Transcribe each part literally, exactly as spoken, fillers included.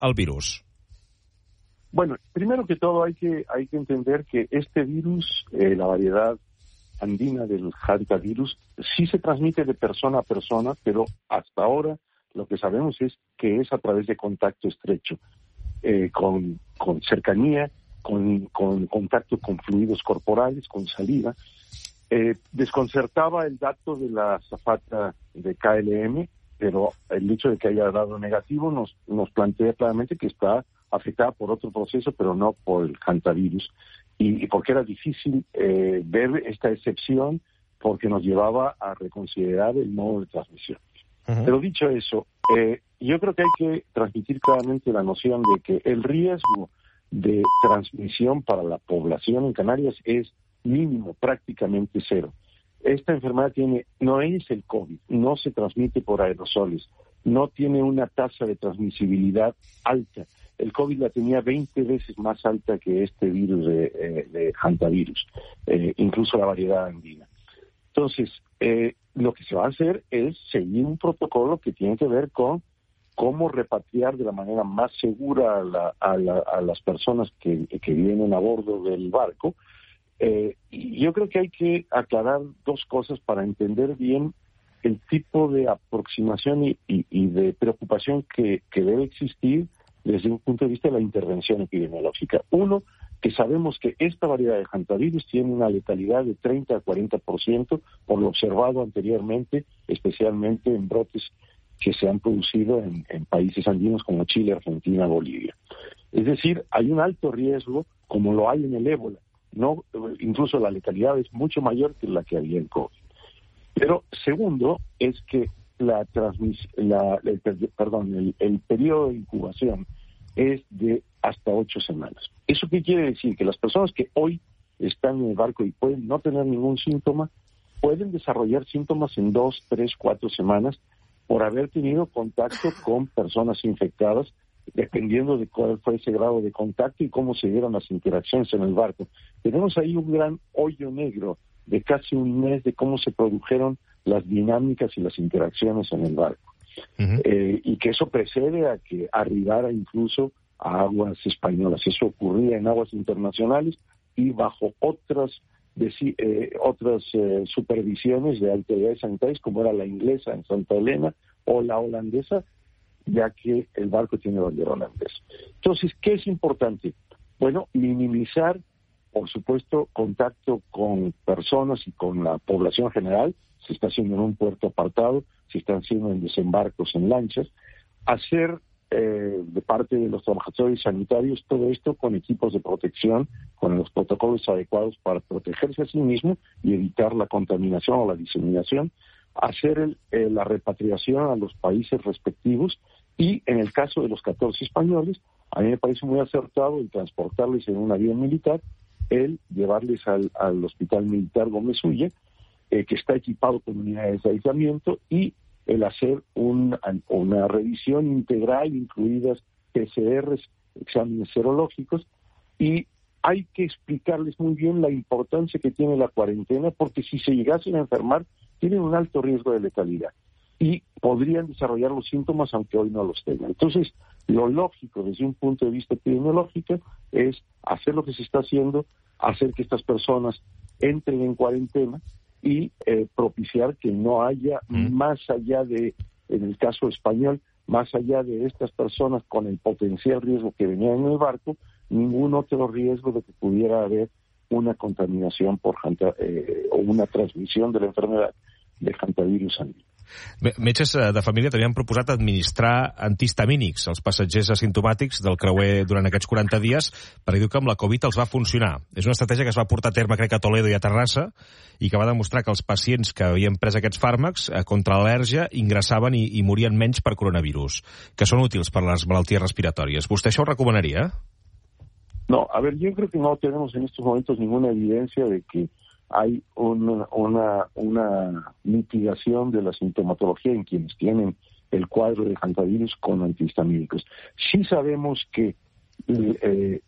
el virus? Bueno, primero que todo hay que, hay que entender que este virus, eh, la variedad andina del hantavirus, sí se transmite de persona a persona, pero hasta ahora lo que sabemos es que es a través de contacto estrecho, eh, con, con cercanía, con, con contacto con fluidos corporales, con saliva. Eh, desconcertaba el dato de la azafata de K L M, pero el hecho de que haya dado negativo nos, nos plantea claramente que está afectada por otro proceso, pero no por el hantavirus. Y, y porque era difícil eh, ver esta excepción, porque nos llevaba a reconsiderar el modo de transmisión. Uh-huh. Pero dicho eso, eh, yo creo que hay que transmitir claramente la noción de que el riesgo de transmisión para la población en Canarias es mínimo, prácticamente cero. Esta enfermedad tiene, no es el COVID, no se transmite por aerosoles, no tiene una tasa de transmisibilidad alta. El COVID la tenía veinte veces más alta que este virus de, eh, de hantavirus, eh, incluso la variedad andina. Entonces, eh, lo que se va a hacer es seguir un protocolo que tiene que ver con cómo repatriar de la manera más segura a, la, a, la, a las personas que, que vienen a bordo del barco. Eh, y yo creo que hay que aclarar dos cosas para entender bien el tipo de aproximación y, y, y de preocupación que, que debe existir desde un punto de vista de la intervención epidemiológica. Uno, que sabemos que esta variedad de hantavirus tiene una letalidad de treinta a cuarenta por ciento por lo observado anteriormente, especialmente en brotes que se han producido en, en países andinos como Chile, Argentina, Bolivia. Es decir, hay un alto riesgo, como lo hay en el ébola. No, incluso la letalidad es mucho mayor que la que había en COVID. Pero segundo es que la transmis, la, el, perdón, el, el periodo de incubación es de hasta ocho semanas. ¿Eso qué quiere decir? Que las personas que hoy están en el barco y pueden no tener ningún síntoma, pueden desarrollar síntomas en dos, tres, cuatro semanas por haber tenido contacto con personas infectadas, dependiendo de cuál fue ese grado de contacto y cómo se dieron las interacciones en el barco. Tenemos ahí un gran hoyo negro de casi un mes de cómo se produjeron las dinámicas y las interacciones en el barco. Uh-huh. Eh, y que eso precede a que arribara incluso a aguas españolas. Eso ocurría en aguas internacionales y bajo otras, de, eh, otras eh, supervisiones de autoridades sanitarias, como era la inglesa en Santa Elena o la holandesa, ya que el barco tiene bandera holandesa. Entonces, ¿qué es importante? Bueno, minimizar, por supuesto, contacto con personas y con la población general. Se está haciendo en un puerto apartado, se están haciendo en desembarcos en lanchas. Hacer eh, de parte de los trabajadores sanitarios todo esto con equipos de protección, con los protocolos adecuados para protegerse a sí mismo y evitar la contaminación o la diseminación. Hacer el, eh, la repatriación a los países respectivos y, en el caso de los catorce españoles, a mí me parece muy acertado el transportarles en un avión militar, el llevarles al, al Hospital Militar Gómez Ulla, eh, que está equipado con unidades de aislamiento, y el hacer un, una revisión integral, incluidas P C Rs, exámenes serológicos, y hay que explicarles muy bien la importancia que tiene la cuarentena, porque si se llegasen a enfermar, tienen un alto riesgo de letalidad y podrían desarrollar los síntomas aunque hoy no los tengan. Entonces, lo lógico desde un punto de vista epidemiológico es hacer lo que se está haciendo, hacer que estas personas entren en cuarentena y eh, propiciar que no haya mm. más allá de, en el caso español, más allá de estas personas con el potencial riesgo que venían en el barco, ningún otro riesgo de que pudiera haber una contaminación por eh, o una transmisión de la enfermedad de hantavirus andino. Metges de família també han proposat administrar antihistamínics als passatgers asimptomàtics del creuer durant aquests quaranta dies, perquè diu que amb la Covid els va funcionar. És una estratègia que es va portar a terme, crec, a Toledo i a Terrassa, i que va demostrar que els pacients que havien pres aquests fàrmacs eh, contra l'al·lèrgia ingressaven i, i morien menys per coronavirus, que són útils per les malalties respiratòries. ¿Vostè això ho recomanaria? No, a ver, yo creo que no tenemos en estos momentos ninguna evidencia de que hay una, una, una mitigación de la sintomatología en quienes tienen el cuadro de hantavirus con antihistamínicos. Sí sabemos que eh,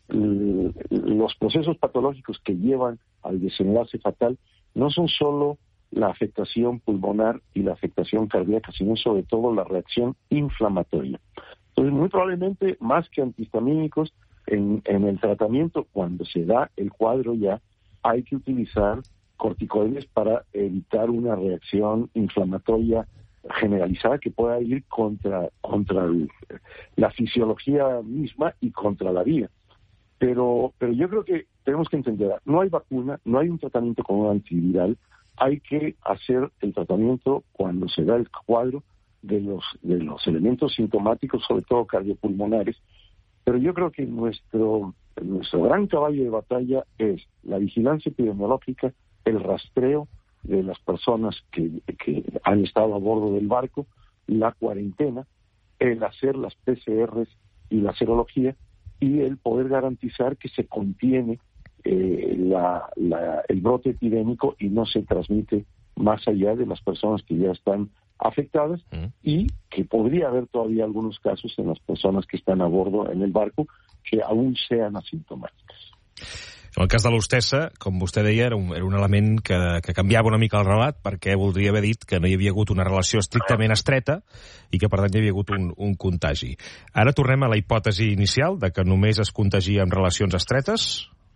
los procesos patológicos que llevan al desenlace fatal no son solo la afectación pulmonar y la afectación cardíaca, sino sobre todo la reacción inflamatoria. Entonces, muy probablemente, más que antihistamínicos, en, en el tratamiento, cuando se da el cuadro ya, hay que utilizar corticoides para evitar una reacción inflamatoria generalizada que pueda ir contra, contra el, la fisiología misma y contra la vía. Pero, pero yo creo que tenemos que entender, no hay vacuna, no hay un tratamiento con un antiviral, hay que hacer el tratamiento cuando se da el cuadro de los, de los elementos sintomáticos, sobre todo cardiopulmonares. Pero yo creo que nuestro, nuestro gran caballo de batalla es la vigilancia epidemiológica, el rastreo de las personas que, que han estado a bordo del barco, la cuarentena, el hacer las P C Rs y la serología, y el poder garantizar que se contiene eh, la, la, el brote epidémico y no se transmite más allá de las personas que ya están afectadas, uh-huh. y que podría haber todavía algunos casos en las personas que estan a bordo en el barco que aún sean asintomàtiques. En el cas de l'hostessa, com vostè deia, era un, era un element que, que canviava una mica el relat, perquè voldria haver dit que no hi havia hagut una relació estrictament estreta i que, per tant, hi havia hagut un, un contagi. Ara tornem a la hipòtesi inicial de que només es contagia amb relacions estretes?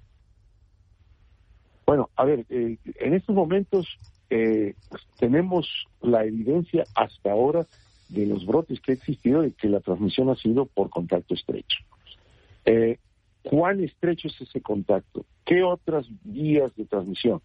Bueno, a ver, eh, en estos momentos eh, tenemos la evidencia hasta ahora de los brotes que ha existido de que la transmisión ha sido por contacto estrecho. Eh, ¿Cuán estrecho es ese contacto? ¿Qué otras vías de transmisión?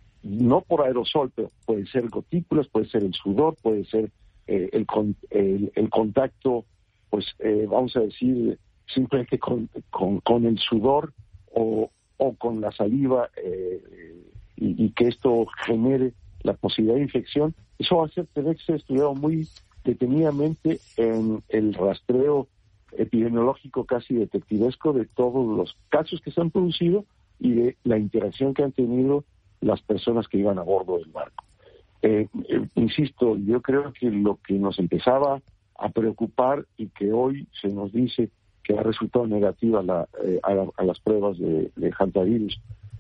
No por aerosol, pero puede ser gotículas, puede ser el sudor, puede ser eh, el, el, el contacto, pues eh, vamos a decir, simplemente con, con, con el sudor o, o con la saliva eh, y, y que esto genere la posibilidad de infección. Eso va a ser, tener que ser estudiado muy detenidamente en el rastreo epidemiológico casi detectivesco de todos los casos que se han producido y de la interacción que han tenido las personas que iban a bordo del barco. Eh, eh, insisto, yo creo que lo que nos empezaba a preocupar y que hoy se nos dice que ha resultado negativa la, eh, a, la, a las pruebas de, de hantavirus,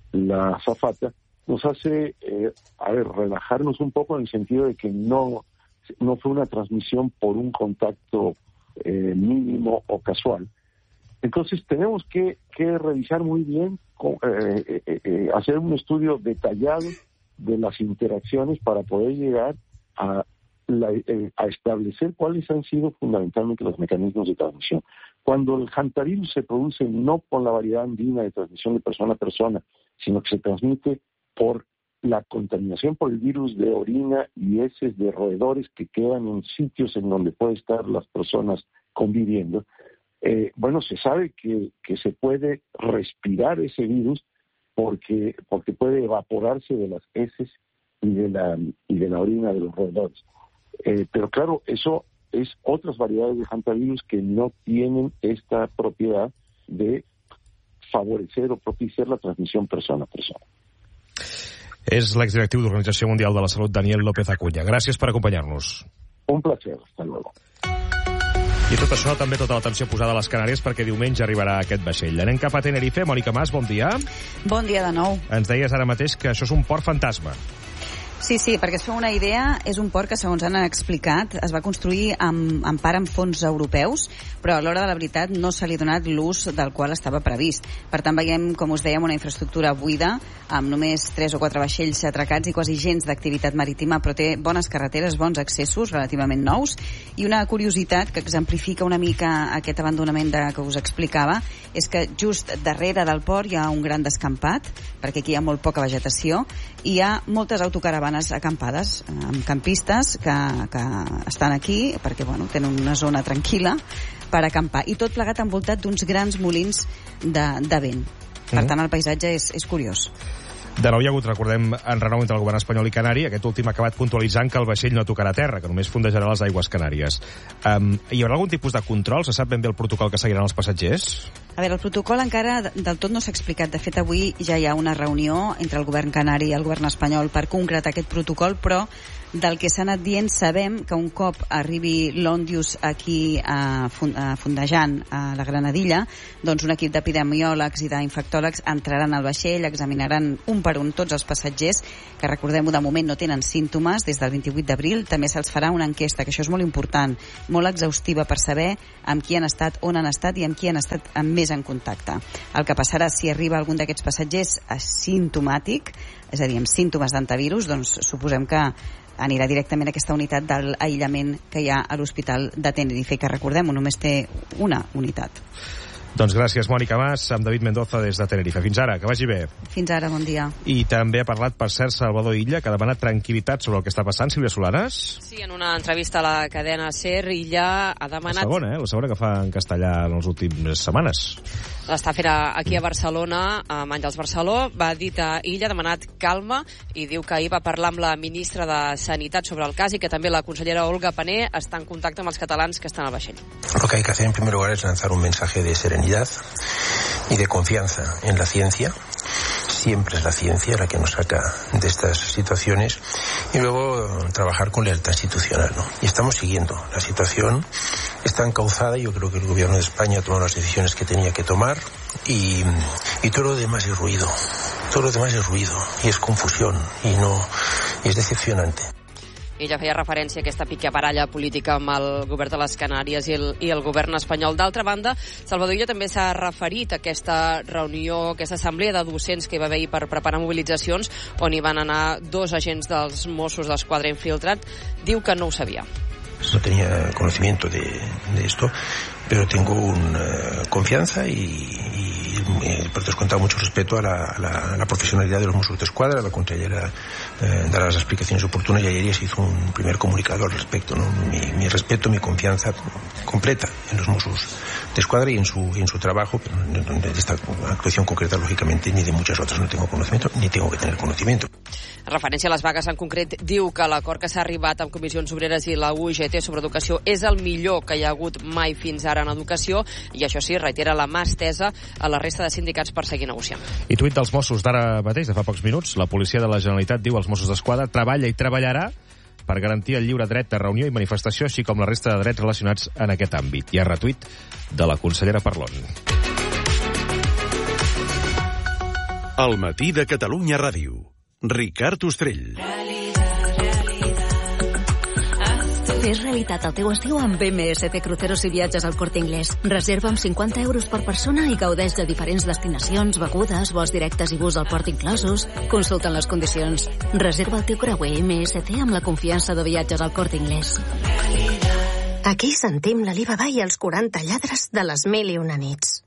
la azafata, nos hace, eh, a ver, relajarnos un poco en el sentido de que no, no fue una transmisión por un contacto Eh, mínimo o casual. Entonces tenemos que, que revisar muy bien, eh, eh, eh, hacer un estudio detallado de las interacciones para poder llegar a, la, eh, a establecer cuáles han sido fundamentalmente los mecanismos de transmisión. Cuando el hantavirus se produce no por la variedad andina de transmisión de persona a persona, sino que se transmite por la contaminación por el virus de orina y heces de roedores que quedan en sitios en donde pueden estar las personas conviviendo, eh, bueno, se sabe que, que se puede respirar ese virus porque, porque puede evaporarse de las heces y de la, y de la orina de los roedores. Eh, pero claro, eso es otras variedades de hantavirus que no tienen esta propiedad de favorecer o propiciar la transmisión persona a persona. És l'exdirectiu d'Organització Mundial de la Salut, Daniel López Acuña. Gràcies per acompanyar-nos. Un placer, hasta luego. I tot això, també tota l'atenció posada a les Canàries perquè diumenge arribarà aquest vaixell. Anem cap a Tenerife. Mònica Mas, bon dia. Bon dia de nou. Ens deies ara mateix que això és un port fantasma. Sí, sí, perquè es feu una idea, és un port que, segons han explicat, es va construir amb, amb part amb fons europeus, però a l'hora de la veritat no se li ha donat l'ús del qual estava previst. Per tant, veiem, com us dèiem, una infraestructura buida, amb només tres o quatre vaixells atracats i quasi gens d'activitat marítima, però té bones carreteres, bons accessos, relativament nous, i una curiositat que exemplifica una mica aquest abandonament de, que us explicava, és que just darrere del port hi ha un gran descampat, perquè aquí hi ha molt poca vegetació, i hi ha moltes autocaravanes acampades, amb campistes que, que estan aquí perquè bueno, tenen una zona tranquil·la per acampar, i tot plegat envoltat d'uns grans molins de, de vent. Per mm. tant, el paisatge és, és curiós. De nou hi ha hagut, recordem, enrenou entre el govern espanyol i canari. Aquest últim ha acabat puntualitzant que el vaixell no tocarà terra, que només fondejarà les aigües canàries. Um, hi haurà algun tipus de control? Se sap ben bé el protocol que seguiran els passatgers? A veure, el protocol encara del tot no s'ha explicat. De fet, avui ja hi ha una reunió entre el govern canari i el govern espanyol per concretar aquest protocol, però del que s'ha anat dient sabem que un cop arribi l'Òndius aquí a fondejant a la Granadilla, doncs un equip d'epidemiòlegs i d'infectòlegs entraran al vaixell, examinaran un per un tots els passatgers, que recordem-ho, de moment no tenen símptomes des del vint-i-vuit d'abril. També se'ls farà una enquesta, que això és molt important, molt exhaustiva, per saber amb qui han estat, on han estat i amb qui han estat més en contacte. El que passarà si arriba algun d'aquests passatgers asimptomàtic, és a dir, amb símptomes d'antivirus, doncs suposem que anirà directament a aquesta unitat d'aïllament que hi ha a l'Hospital de Tenerife, que recordem-ho, només té una unitat. Doncs gràcies, Mònica Mas, amb David Mendoza des de Tenerife. Fins ara, que vagi bé. Fins ara, bon dia. I també ha parlat, per cert, Salvador Illa, que ha demanat tranquil·litat sobre el que està passant. Sílvia Solanes? Sí, en una entrevista a la cadena SER, Illa ha demanat... La segona, eh? La segona que fa en castellà en les últimes setmanes. L'està fent aquí a Barcelona, amb Àngels Barceló. Va dir que Illa ha demanat calma i diu que ahir va parlar amb la ministra de Sanitat sobre el cas i que també la consellera Olga Pané està en contacte amb els catalans que estan al vaixell. Lo que hay que hacer en primer lugar es lanzar un mensaje de serenidad y de confianza en la ciencia. Siempre es la ciencia la que nos saca de estas situaciones y luego trabajar con lealtad institucional, ¿no? Y estamos siguiendo. La situación está encauzada y yo creo que el gobierno de España ha tomado las decisiones que tenía que tomar y, y todo lo demás es ruido. Todo lo demás es ruido y es confusión y no y es decepcionante. Ella feia referència a aquesta picabaralla política amb el govern de les Canàries i el, i el govern espanyol. D'altra banda, Salvador Illa també s'ha referit a aquesta reunió, aquesta assemblea de docents que hi va haver per preparar mobilitzacions, on hi van anar dos agents dels Mossos d'Esquadra infiltrat. Diu que no ho sabia. No tenía conocimiento de, de esto, pero tengo una confianza y, y, y por descontado mucho respeto a la, a, la, a la profesionalidad de los Mossos de Escuadra. La consellera eh, dará las explicaciones oportunas y ayer ya se hizo un primer comunicado al respecto, ¿no? Mi, mi respeto, mi confianza completa en los Mossos de Escuadra y en su, y en su trabajo, pero de esta actuación concreta, lógicamente, ni de muchas otras no tengo conocimiento, ni tengo que tener conocimiento. En referència a les vagues en concret, diu que l'acord que s'ha arribat amb Comissions Obreres i la U G T sobre educació és el millor que hi ha hagut mai fins ara en educació i això sí, reitera la mà estesa a la resta de sindicats per seguir negociant. I tuit dels Mossos d'ara mateix, de fa pocs minuts, la policia de la Generalitat diu als Mossos d'Esquadra treballa i treballarà per garantir el lliure dret de reunió i manifestació, així com la resta de drets relacionats en aquest àmbit. Hi ha retuit de la consellera Parlon. El matí de Catalunya Ràdio. Ricard Ostrell. Fes realitat el teu estiu amb M S C Cruceros i Viatges al Corte Inglés. Reserva amb cinquanta euros per persona i gaudeix de diferents destinacions, begudes, vols directes i bus al port inclosos. Consulta les condicions. Reserva el teu creuer M S C amb la confiança de Viatges al Corte Inglés. Aquí sentim l'Alibaba i els quaranta lladres de les mil i una nits.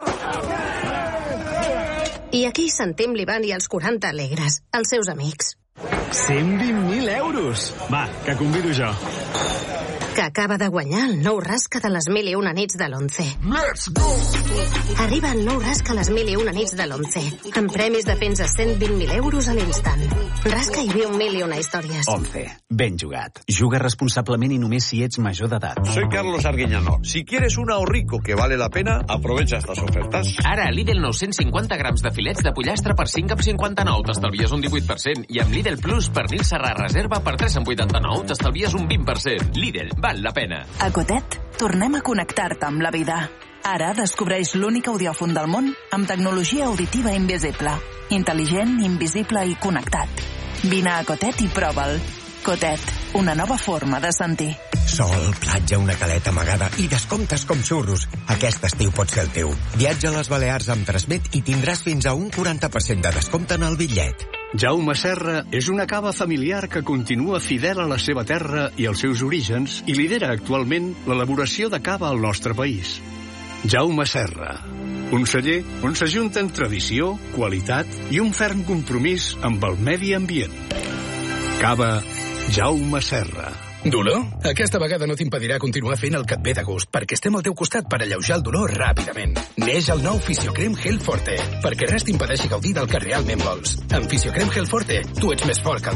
I aquí sentim l'Ivan i els quaranta alegres, els seus amics. cent vint mil euros! Va, que convido jo. Que acaba de guanyar el nou rasca de les mil i una nits de l'Once. Let's go! Arriba el nou rasca a les mil i una nits de l'Once, amb premis de fins a cent vint mil euros a l'instant. Rasca i viu mil i una històries. Once. Ben jugat. Juga responsablement i només si ets major d'edat. Soy Carlos Arguiñano. Si quieres un ahorrico que vale la pena, aprovecha estas ofertas. Ara a Lidl nou-cents cinquanta grams de filets de pollastre per cinc coma cinquanta-nou, t'estalvies un divuit per cent. I amb Lidl Plus, pernil serrà reserva per tres coma vuitanta-nou, t'estalvies un vint per cent. Lidl, val la pena. A Cotet, tornem a connectar-te amb la vida. Ara descobreix l'únic audiòfon del món amb tecnologia auditiva invisible. Intel·ligent, invisible i connectat. Vine a Cotet i prova'l. Cotet, una nova forma de sentir. Sol, platja, una caleta amagada i descomptes com xurros. Aquest estiu pot ser el teu. Viatja a les Balears amb Transmet i tindràs fins a un quaranta per cent de descompte en el bitllet. Jaume Serra és una cava familiar que continua fidel a la seva terra i als seus orígens i lidera actualment l'elaboració de cava al nostre país. Jaume Serra, un celler on s'ajunten tradició, qualitat i un ferm compromís amb el medi ambient. Cava Jaume Serra. Dolor? Aquesta vegada no t'impedirà continuar fent el que et ve de gust, perquè estem al teu costat per alleujar el dolor ràpidament. Neix el nou Fisiocrem Gel Forte, perquè res t'impedeixi gaudir del que realment vols. Amb Fisiocrem Gel Forte, tu ets més fort que el dolor.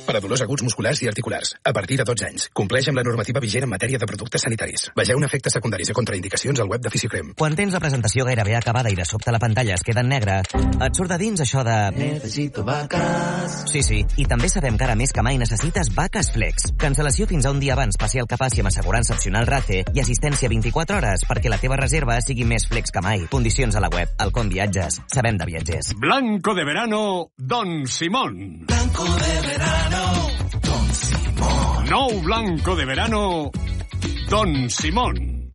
per a dolors aguts musculars i articulars, a partir de dotze anys. Compleix amb la normativa vigent en matèria de productes sanitaris. Vegeu efectes secundaris i contraindicacions al web de Fisiocrem. Quan tens la presentació gairebé acabada i de sobte la pantalla es queda en negre, et surt de dins això de... Necesito vacas. Sí, sí, i també sabem que ara més que mai necessites Vacas Flex. Cancel·lació fins a un dia abans, passi el que passi amb assegurança opcional RACE i assistència vint-i-quatre hores perquè la teva reserva sigui més flex que mai. Condicions a la web. Alcon Viatges. Sabem de viatgers. Blanco de verano, Don Simón. Blanco de verano, Don Simón. Nou blanco de verano, Don Simón.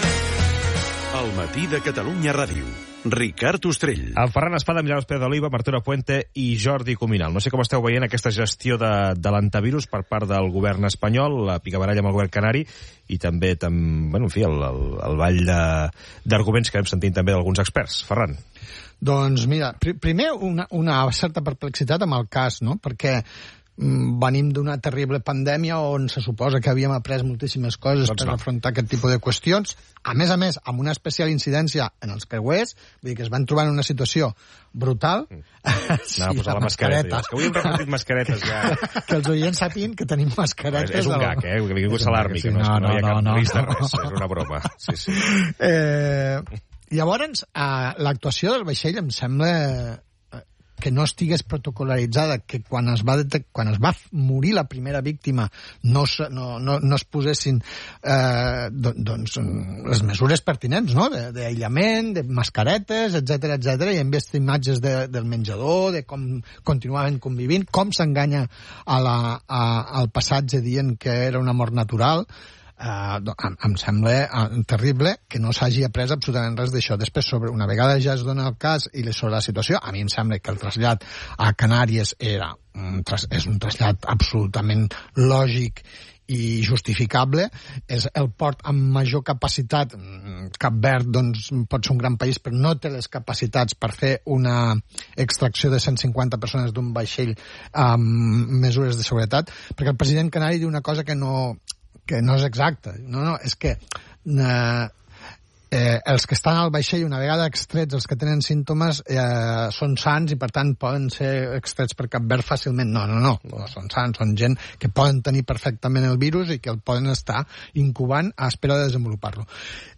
El matí de Catalunya Ràdio. Ricard Ostrell. En Ferran Espada, Milagros Pérez d'Oliva, Martura Puente i Jordi Cuminal. No sé com esteu veient aquesta gestió de, de l'antivirus per part del govern espanyol, la picabaralla amb el govern canari i també, tam, bueno, en fi, el, el, el ball d'arguments que hem sentit també d'alguns experts. Ferran. Doncs mira, pr primer una, una certa perplexitat amb el cas, no? Perquè venim d'una terrible pandèmia on se suposa que havíem après moltíssimes coses doncs per no. afrontar aquest tipus de qüestions. A més a més, amb una especial incidència en els creuers, vull dir que es van trobar en una situació brutal. Mm. Sí, Anava a posar la, la mascareta. mascareta. Que avui hem repartit mascaretes ja. Que els oients sàpiguen que tenim mascaretes. És, és un gag, eh? Que ningú s'alarmi, que no, no, no, no hi ha cap no, no, risc de res. No. És una broma. Sí, sí. Eh, llavors, eh, l'actuació del vaixell em sembla que no estigués protocolaritzada, que quan es va, quan es va morir la primera víctima no, no, no, no es posessin eh, doncs, les mesures pertinents, no? D'aïllament, de, de mascaretes, etcètera, etcètera, i hem vist imatges de, del menjador, de com continuaven convivint, com s'enganya a la, a, al passatge dient que era una mort natural. Uh, em, em sembla uh, terrible que no s'hagi après absolutament res d'això. Després, sobre una vegada ja es dona el cas i sobre la situació, a mi em sembla que el trasllat a Canàries era un tras, és un trasllat absolutament lògic i justificable. És el port amb major capacitat. Cap Verd doncs, pot ser un gran país, però no té les capacitats per fer una extracció de cent cinquanta persones d'un vaixell amb mesures de seguretat, perquè el president canari diu una cosa que no que no és exacte. No, no, és que eh, eh, els que estan al vaixell, una vegada extrets, els que tenen símptomes, eh, són sants i, per tant, poden ser extrets per Cap Verd fàcilment. No, no, no, no són sants, són gent que poden tenir perfectament el virus i que el poden estar incubant a espera de desenvolupar-lo.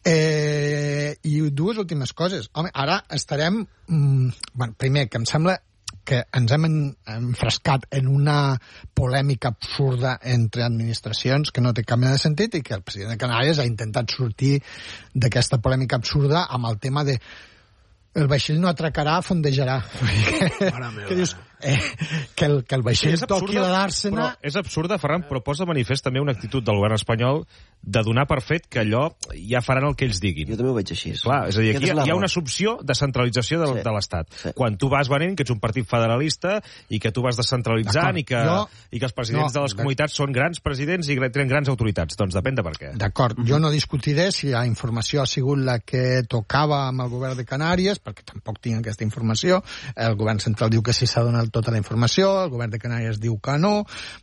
Eh, I dues últimes coses. Home, ara estarem... Mm, bueno, primer, que em sembla que ens hem enfrescat en una polèmica absurda entre administracions que no té cap mena de sentit i que el president de Canàries ha intentat sortir d'aquesta polèmica absurda amb el tema de el vaixell no atracarà, fondejarà. Que, que dius, eh, que, el, que el vaixell sí, toqui la d'Àrsena... És absurda, Ferran, però posa manifest també una actitud del govern espanyol de donar per fet que allò ja faran el que ells diguin. Jo també ho veig així. Clar, és a dir, aquí hi ha, hi ha una assumpció de centralització de, sí. de l'Estat. Sí. Quan tu vas venent que ets un partit federalista i que tu vas descentralitzant i que, jo, i que els presidents no, de les comunitats són grans presidents i tenen grans autoritats. Doncs depèn de per què. D'acord, jo no discutiré si la informació ha sigut la que tocava amb el govern de Canàries, perquè tampoc tinc aquesta informació. El govern central diu que sí s'ha donat tota la informació, el govern de Canàries diu que no.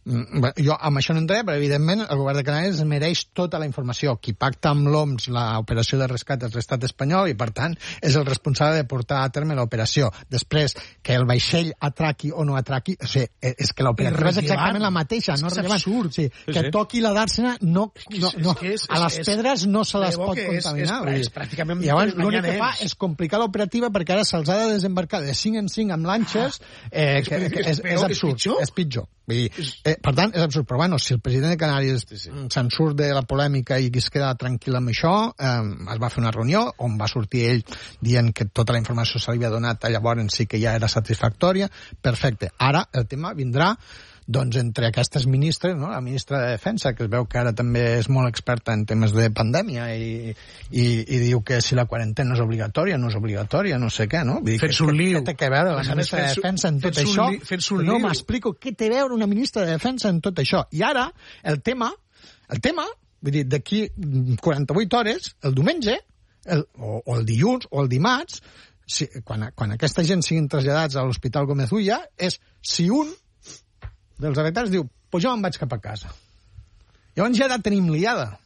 Jo amb això no entraré, però evidentment el govern de Canàries mereix tota la informació. Qui pacta amb l'O M S l'operació de rescat és l'estat espanyol i, per tant, és el responsable de portar a terme l'operació. Després, que el vaixell atraqui o no atraqui, o sigui, és que l'operativa és exactament la mateixa, no és absurd. Sí, que toqui la d'Àrsena, no, no, no, a les pedres no se les pot contaminar. És, és, és pràcticament... Llavors, l'únic que fa és complicar l'operativa perquè ara se'ls ha de desembarcar de cinc en cinc amb lanxes, eh, que, que és, és absurd, és pitjor. Vull dir, eh, per tant, és absurd. Però bueno, si el president de Canàries sí, sí. se'n surt de la polèmica i es queda tranquil amb això, eh, es va fer una reunió on va sortir ell dient que tota la informació se li havia donat, llavors sí que ja era satisfactòria. Perfecte. Ara el tema vindrà doncs entre aquestes ministres, no? La ministra de Defensa, que es veu que ara també és molt experta en temes de pandèmia i, i, i diu que si la quarantena és obligatòria, no és obligatòria, no sé què, no? Fets un lío. Què té que veure la ministra de Defensa en tot això? No m'explico què té a veure una ministra de Defensa en tot això. I ara, el tema, el tema, vull dir, d'aquí quaranta-vuit hores, el diumenge, el, o, o el dilluns, o el dimarts, si, quan, quan aquesta gent siguin traslladats a l'Hospital Gómez Ulla, és si un dels afectats diu, pues jo em vaig cap a casa. Llavors ja la tenim liada.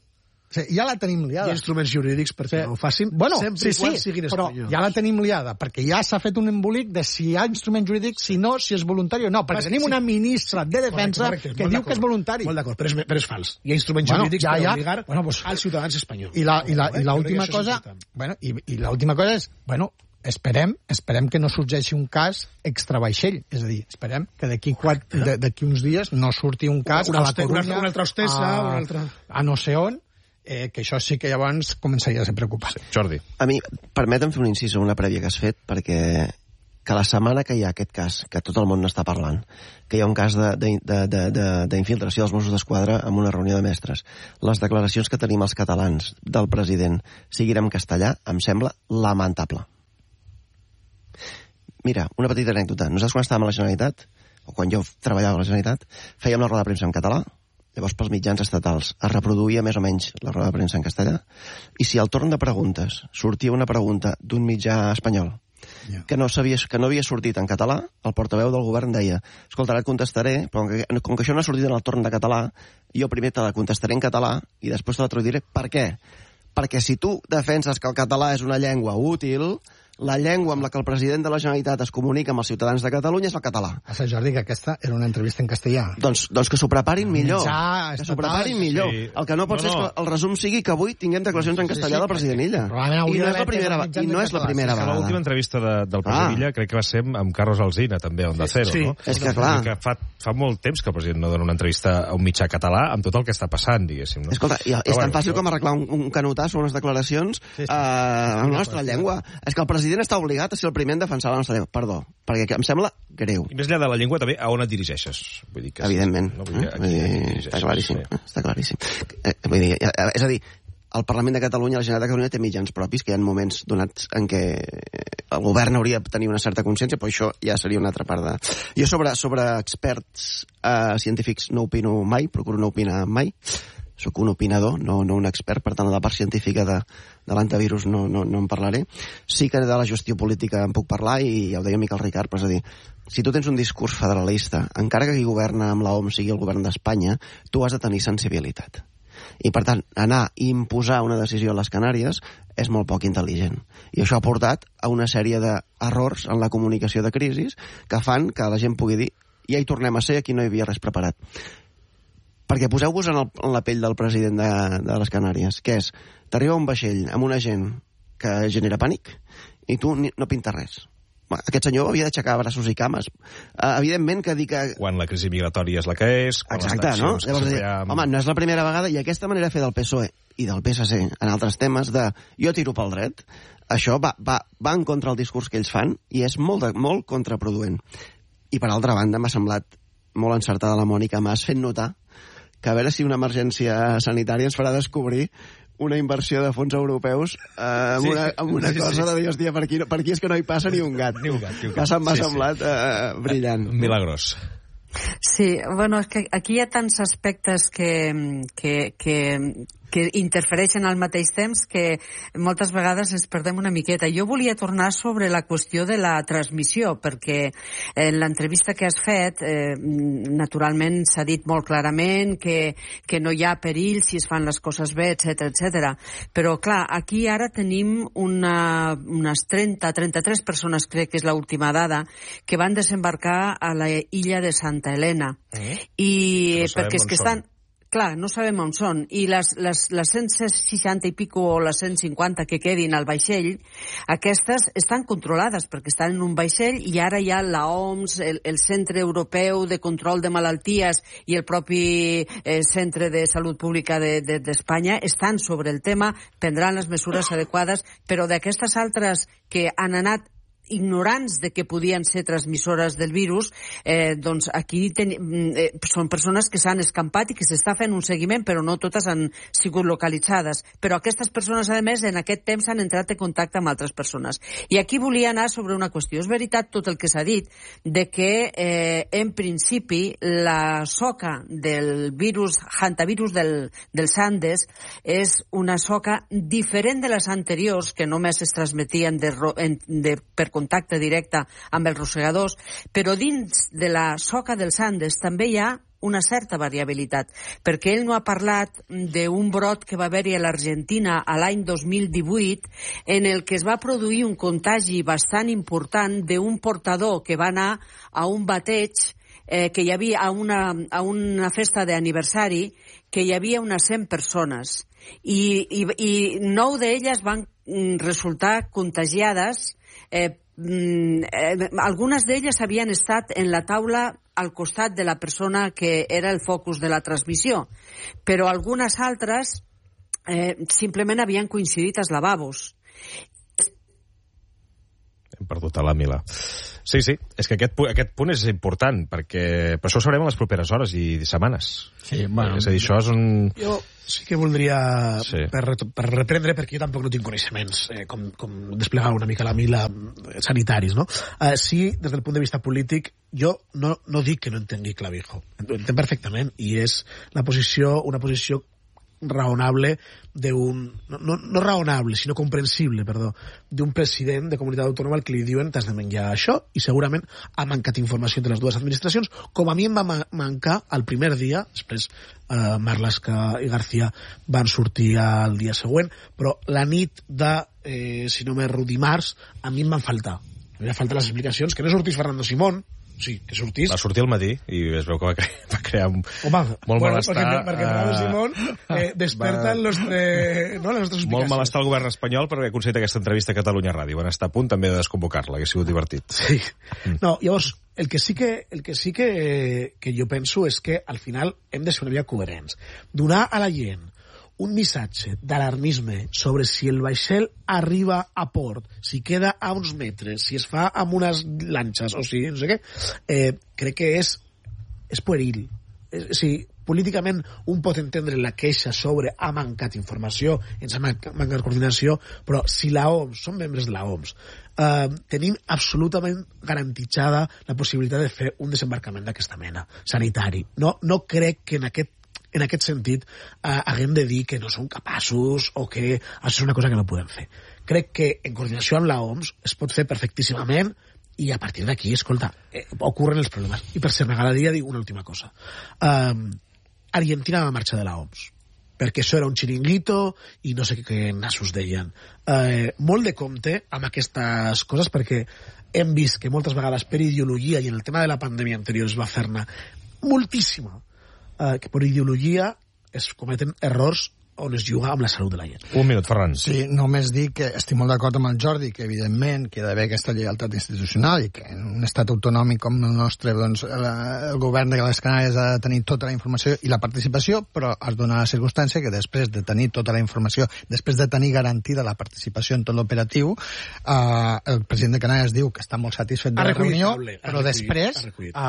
Sí, ja la tenim liada. Hi ha instruments jurídics perquè sí. ho facin bueno, sempre sí, i quan sí, siguin però espanyols. Ja la tenim liada, perquè ja s'ha fet un embolic de si hi ha instruments jurídics, si no, si és voluntari o no, perquè tenim una ministra de Defensa correcte, correcte, que diu que és voluntari. Molt d'acord, però, però és fals. Hi ha instruments bueno, jurídics ja, per ja. obligar bueno, pues, als ciutadans espanyols. I la, i la, eh? i l'última cosa... Bueno, i, i l'última cosa és... Bueno, esperem, esperem que no sorgeixi un cas extravaixell, és a dir, esperem que d'aquí uns dies no surti un cas una, a la Corunya, una, una altra hostessa, a, una altra... a no sé on, eh, que això sí que llavors començaria a ser preocupant. Sí, Jordi. A mi, permetem fer un incís a una prèvia que has fet, perquè que la setmana que hi ha aquest cas, que tot el món n'està parlant, que hi ha un cas d'infiltració dels Mossos d'Esquadra en una reunió de mestres, les declaracions que tenim els catalans del president siguin en castellà, em sembla lamentable. Mira, una petita anècdota. Nosaltres quan estàvem a la Generalitat, o quan jo treballava a la Generalitat, fèiem la roda de premsa en català, llavors pels mitjans estatals es reproduïa més o menys la roda de premsa en castellà, i si al torn de preguntes sortia una pregunta d'un mitjà espanyol que no, sabia, que no havia sortit en català, el portaveu del govern deia: escolta, ara et contestaré, però com que, com que això no ha sortit en el torn de català, jo primer te la contestaré en català i després te la traduiré. Per què? Perquè si tu defenses que el català és una llengua útil, la llengua amb la que el president de la Generalitat es comunica amb els ciutadans de Catalunya és el català. A Sant Jordi, que aquesta era una entrevista en castellà. Doncs, doncs que s'ho preparin millor. Ja, que s'ho preparin millor. Sí. El que no pot no, ser és que el resum sigui que avui tinguem declaracions en castellà sí, sí, del president Illa. I no és la primera, i no és la primera vegada. L'última entrevista de, del president ah. Illa crec que va ser amb Carlos Alsina, també, on de Cero, sí, no? És que, clar... Que fa, fa molt temps que el president no dona una entrevista a un mitjà català amb tot el que està passant, diguéssim. No? Escolta, és Però, tan bueno, fàcil com arreglar un, un canutasso, unes declaracions sí, sí. Uh, en la nostra llengua. És que el president està obligat a ser el primer en defensar la nostra llengua. Perdó, perquè em sembla greu. I més enllà de la llengua, també, a on et dirigeixes? Vull dir que evidentment. No? Vull dir, vull dir, està claríssim. Sí. Està claríssim. Eh, vull dir, és a dir, el Parlament de Catalunya, la Generalitat de Catalunya té mitjans propis, que hi ha moments donats en què el govern hauria de tenir una certa consciència, però això ja seria una altra part de... Jo sobre, sobre experts eh, científics no opino mai, procuro no opinar mai. Soc un opinador, no, no un expert, per tant, de la part científica de, de l'antivirus no, no, no en parlaré. Sí que de la gestió política en puc parlar, i ja ho deia Miquel Ricard, però és a dir, si tu tens un discurs federalista, encara que qui governa amb l'O M S sigui el govern d'Espanya, tu has de tenir sensibilitat. I, per tant, anar i imposar una decisió a les Canàries és molt poc intel·ligent. I això ha portat a una sèrie d'errors en la comunicació de crisis que fan que la gent pugui dir ja hi tornem a ser, aquí no hi havia res preparat. Perquè poseu-vos en, el, en la pell del president de, de les Canàries, que és, t'arriba un vaixell amb una gent que genera pànic i tu ni, no pintes res. Aquest senyor havia d'aixecar braços i cames. Uh, evidentment que dir que... Quan la crisi migratòria és la que és... Exacte, no? Llavors, dir, amb... Home, no és la primera vegada, i aquesta manera de fer del P S O E i del P S C en altres temes de jo tiro pel dret, això va, va, va en contra del discurs que ells fan i és molt, de, molt contraproduent. I per altra banda m'ha semblat molt encertada la Mònica Mas fent notar que a veure si una emergència sanitària ens farà descobrir una inversió de fons europeus eh, amb, sí, una, amb una sí, cosa sí, sí. de dir, hòstia, per aquí, per aquí és que no hi passa ni un gat. Ni un gat, ni un gat. Que m'ha sí, semblat sí. eh, brillant. Milagrós. Sí, bueno, és que aquí hi ha tants aspectes que, que, que, que interfereixen al mateix temps que moltes vegades ens perdem una miqueta. Jo volia tornar sobre la qüestió de la transmissió, perquè en l'entrevista que has fet, eh, naturalment s'ha dit molt clarament que, que no hi ha perill si es fan les coses bé, etcètera, etcètera. Però, clar, aquí ara tenim una, unes trenta, trenta-tres persones, crec que és l'última dada, que van desembarcar a la illa de Santa Helena. Eh? I no perquè és que estan... Clar, no sabem on són. I les, les, les cent seixanta i pico o les cent cinquanta que quedin al vaixell, aquestes estan controlades perquè estan en un vaixell i ara hi ha la O M S, el, el Centre Europeu de Control de Malalties i el propi eh, Centre de Salut Pública d'Espanya de, de, estan sobre el tema, prendran les mesures adequades, però d'aquestes altres que han anat ignorants de que podien ser transmissores del virus, eh, doncs aquí ten, eh, són persones que s'han escampat i que s'està fent un seguiment, però no totes han sigut localitzades. Però aquestes persones, a més, en aquest temps han entrat en contacte amb altres persones. I aquí volia anar sobre una qüestió. És veritat tot el que s'ha dit, de que eh, en principi la soca del virus, hantavirus del, dels Andes, és una soca diferent de les anteriors, que només es transmetien de, de, per contacte directe amb els rosegadors, però dins de la soca dels Andes també hi ha una certa variabilitat, perquè ell no ha parlat d'un brot que va haver-hi a l'Argentina a l'any dos mil divuit, en el que es va produir un contagi bastant important d'un portador que va anar a un bateig eh, que hi havia a una, a una festa d'aniversari, que hi havia unes cent persones, i, i, i nou d'elles van resultar contagiades. Eh, eh, algunes d'elles havien estat en la taula al costat de la persona que era el focus de la transmissió, però algunes altres eh, simplement havien coincidit als lavabos. Hem perdut a la Mila. Sí, sí, és que aquest, aquest punt és important, perquè per això ho sabrem en les properes hores i setmanes. Sí, bueno, és a dir, això és un... Jo sí que voldria, sí. per, per reprendre, perquè jo tampoc no tinc coneixements, eh, com, com desplegar una mica la Mila eh, sanitaris, no? Eh, sí, des del punt de vista polític, jo no, no dic que no entengui Clavijo. Ho entenc perfectament, i és la posició, una posició raonable d'un... No, no, no raonable, sinó comprensible, perdó, d'un president de comunitat autònoma al que li diuen t'has de menjar això, i segurament ha mancat informació entre les dues administracions, com a mi em va ma mancar el primer dia, després eh, Marlaska i García van sortir al dia següent, però la nit de, eh, si no m'erro, dimarts, a mi em van faltar. Em van faltar les explicacions, que no sortís Fernando Simón, sí, que sortís. Va sortir al matí i es veu que va, cre va crear un, Home, molt bueno, malestar. Perquè, perquè Fernando uh, Simón eh, desperta va... el nostre, no, les nostres molt malestar al govern espanyol perquè ha aconseguit aquesta entrevista a Catalunya Ràdio. Van estar a punt també de desconvocar-la, que ha sigut divertit. Sí. Mm. No, llavors, el que sí que, el que, sí que, que jo penso és que al final hem de ser una mica coherents. Donar a la gent un missatge d'alarmisme sobre si el vaixell arriba a port, si queda a uns metres, si es fa amb unes lanxes, o si no sé què, eh, crec que és, és pueril. És, és dir, políticament un pot entendre la queixa sobre ha mancat informació, ens ha mancat coordinació, però si la O M S, som membres de la O M S, eh, tenim absolutament garantitzada la possibilitat de fer un desembarcament d'aquesta mena, sanitari. No, no crec que en aquest en aquest sentit, eh, haguem de dir que no som capaços o que això és una cosa que no podem fer. Crec que en coordinació amb la O M S es pot fer perfectíssimament i a partir d'aquí, escolta, eh, ocorren els problemes. I per cert, m'agradaria dir una última cosa. Um, Argentina va marxar de la O M S perquè això era un xiringuito i no sé què nassos deien. Eh, molt de compte amb aquestes coses perquè hem vist que moltes vegades per ideologia i en el tema de la pandèmia anterior es va fer-ne moltíssima, Uh, que per ideologia es cometen errors on es juga amb la salut de la gent. Un minut, Ferran. Sí, només dic que estic molt d'acord amb el Jordi, que evidentment que hi ha d'haver aquesta lleialtat institucional i que en un estat autonòmic com el nostre, doncs, la, el govern de les Canàries ha de tenir tota la informació i la participació, però es dona la circumstància que després de tenir tota la informació, després de tenir garantida la participació en tot l'operatiu, eh, el president de Canàries diu que està molt satisfet de la reunió, però després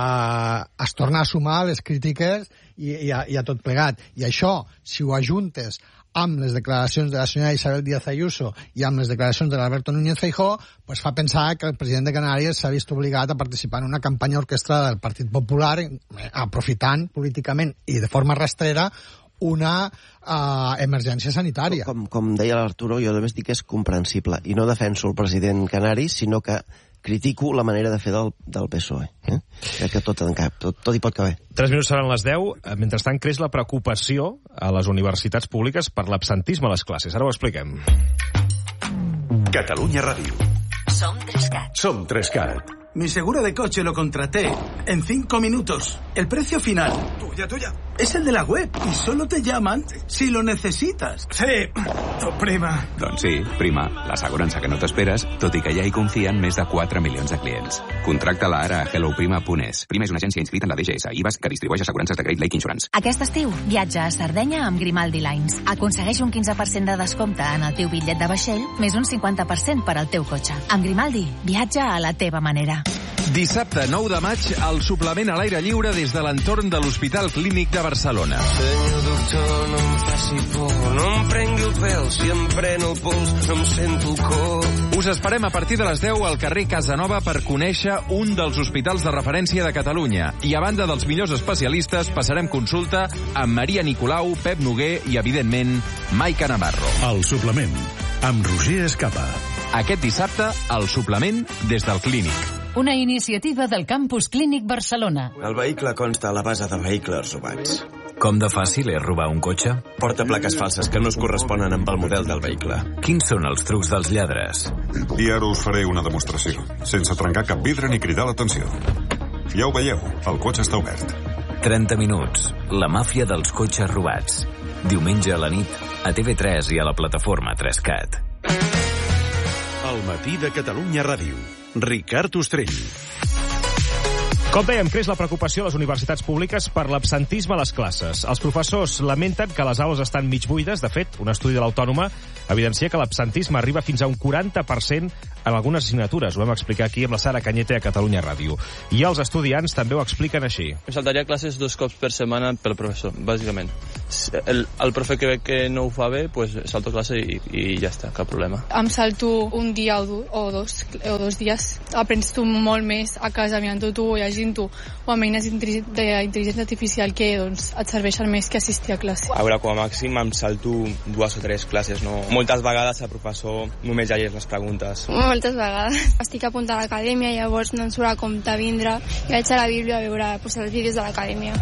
eh, es torna a sumar les crítiques i, i, a, i a tot plegat. I això, si ho ajuntes amb les declaracions de la senyora Isabel Díaz Ayuso i amb les declaracions de l'Alberto Núñez Feijóo, pues fa pensar que el president de Canàries s'ha vist obligat a participar en una campanya orquestrada del Partit Popular, aprofitant políticament i de forma rastrera una uh, emergència sanitària. Com, com deia l'Arturo, jo només dic que és comprensible, i no defenso el president canari, sinó que critico la manera de fer del, del P S O E. Eh? Crec que tot, tot, tot hi pot caber. Tres minuts seran les deu. Mentrestant, creix la preocupació a les universitats públiques per l'absentisme a les classes. Ara ho expliquem. Catalunya Ràdio. Som Trescat. Som Trescat. Mi seguro de coche lo contraté en cinco minutos. El precio final. Tuya, tuya. Es el de la web y solo te llaman si lo necesitas. Sí, tu prima. Doncs sí, prima, l'assegurança que no t'esperes, tot i que ja hi confien més de quatre milions de clients. Contracta-la ara a hello prima punt es. Prima és una agència inscrita en la D G S i I V A S que distribueix assegurances de Great Lake Insurance. Aquest estiu, viatja a Sardenya amb Grimaldi Lines. Aconsegueix un quinze per cent de descompte en el teu bitllet de vaixell, més un cinquanta per cent per al teu cotxe. Amb Grimaldi, viatja a la teva manera. Dissabte nou de maig, el suplement a l'aire lliure des de l'entorn de l'Hospital Clínic de Barcelona. Senyor doctor, no em faci por, no em prengui el pèl, si em pren el pols, no em sento el cor. Us esperem a partir de les deu al carrer Casanova per conèixer un dels hospitals de referència de Catalunya. I a banda dels millors especialistes, passarem consulta amb Maria Nicolau, Pep Noguer i, evidentment, Maica Navarro. El suplement, amb Roger Escapa. Aquest dissabte, el suplement des del Clínic. una iniciativa del Campus Clínic Barcelona. El vehicle consta a la base de vehicles robats. Com de fàcil és robar un cotxe? Porta plaques falses que no es corresponen amb el model del vehicle. Quins són els trucs dels lladres? I ara us faré una demostració, sense trencar cap vidre ni cridar l'atenció. Ja ho veieu, el cotxe està obert. trenta minuts. La màfia dels cotxes robats. Diumenge a la nit, a T V tres i a la plataforma tres cat. El matí de Catalunya Ràdio. Ricard Ostrell. Com dèiem, creix la preocupació a les universitats públiques per l'absentisme a les classes. Els professors lamenten que les aules estan mig buides. De fet, un estudi de l'Autònoma evidencia que l'absentisme arriba fins a un quaranta per cent en algunes assignatures. Ho vam explicar aquí amb la Sara Cañete a Catalunya Ràdio. I els estudiants també ho expliquen així. Em saltaria classes dos cops per setmana pel professor, bàsicament. El, el profe que ve que no ho fa bé, pues salto classe i, i ja està, cap problema. Em salto un dia o, o, dos, o dos dies. Aprens tu molt més a casa mirant-ho tu o llegint-ho o amb eines d'intel·ligència artificial que doncs, et serveixen més que assistir a classe. A veure, com a màxim em salto dues o tres classes, no? Moltes vegades el professor només llegeix les preguntes. Moltes vegades. Estic apuntant a l'acadèmia, llavors no em surt a compte vindre i vaig a la Bíblia a veure pues, els vídeos de l'acadèmia.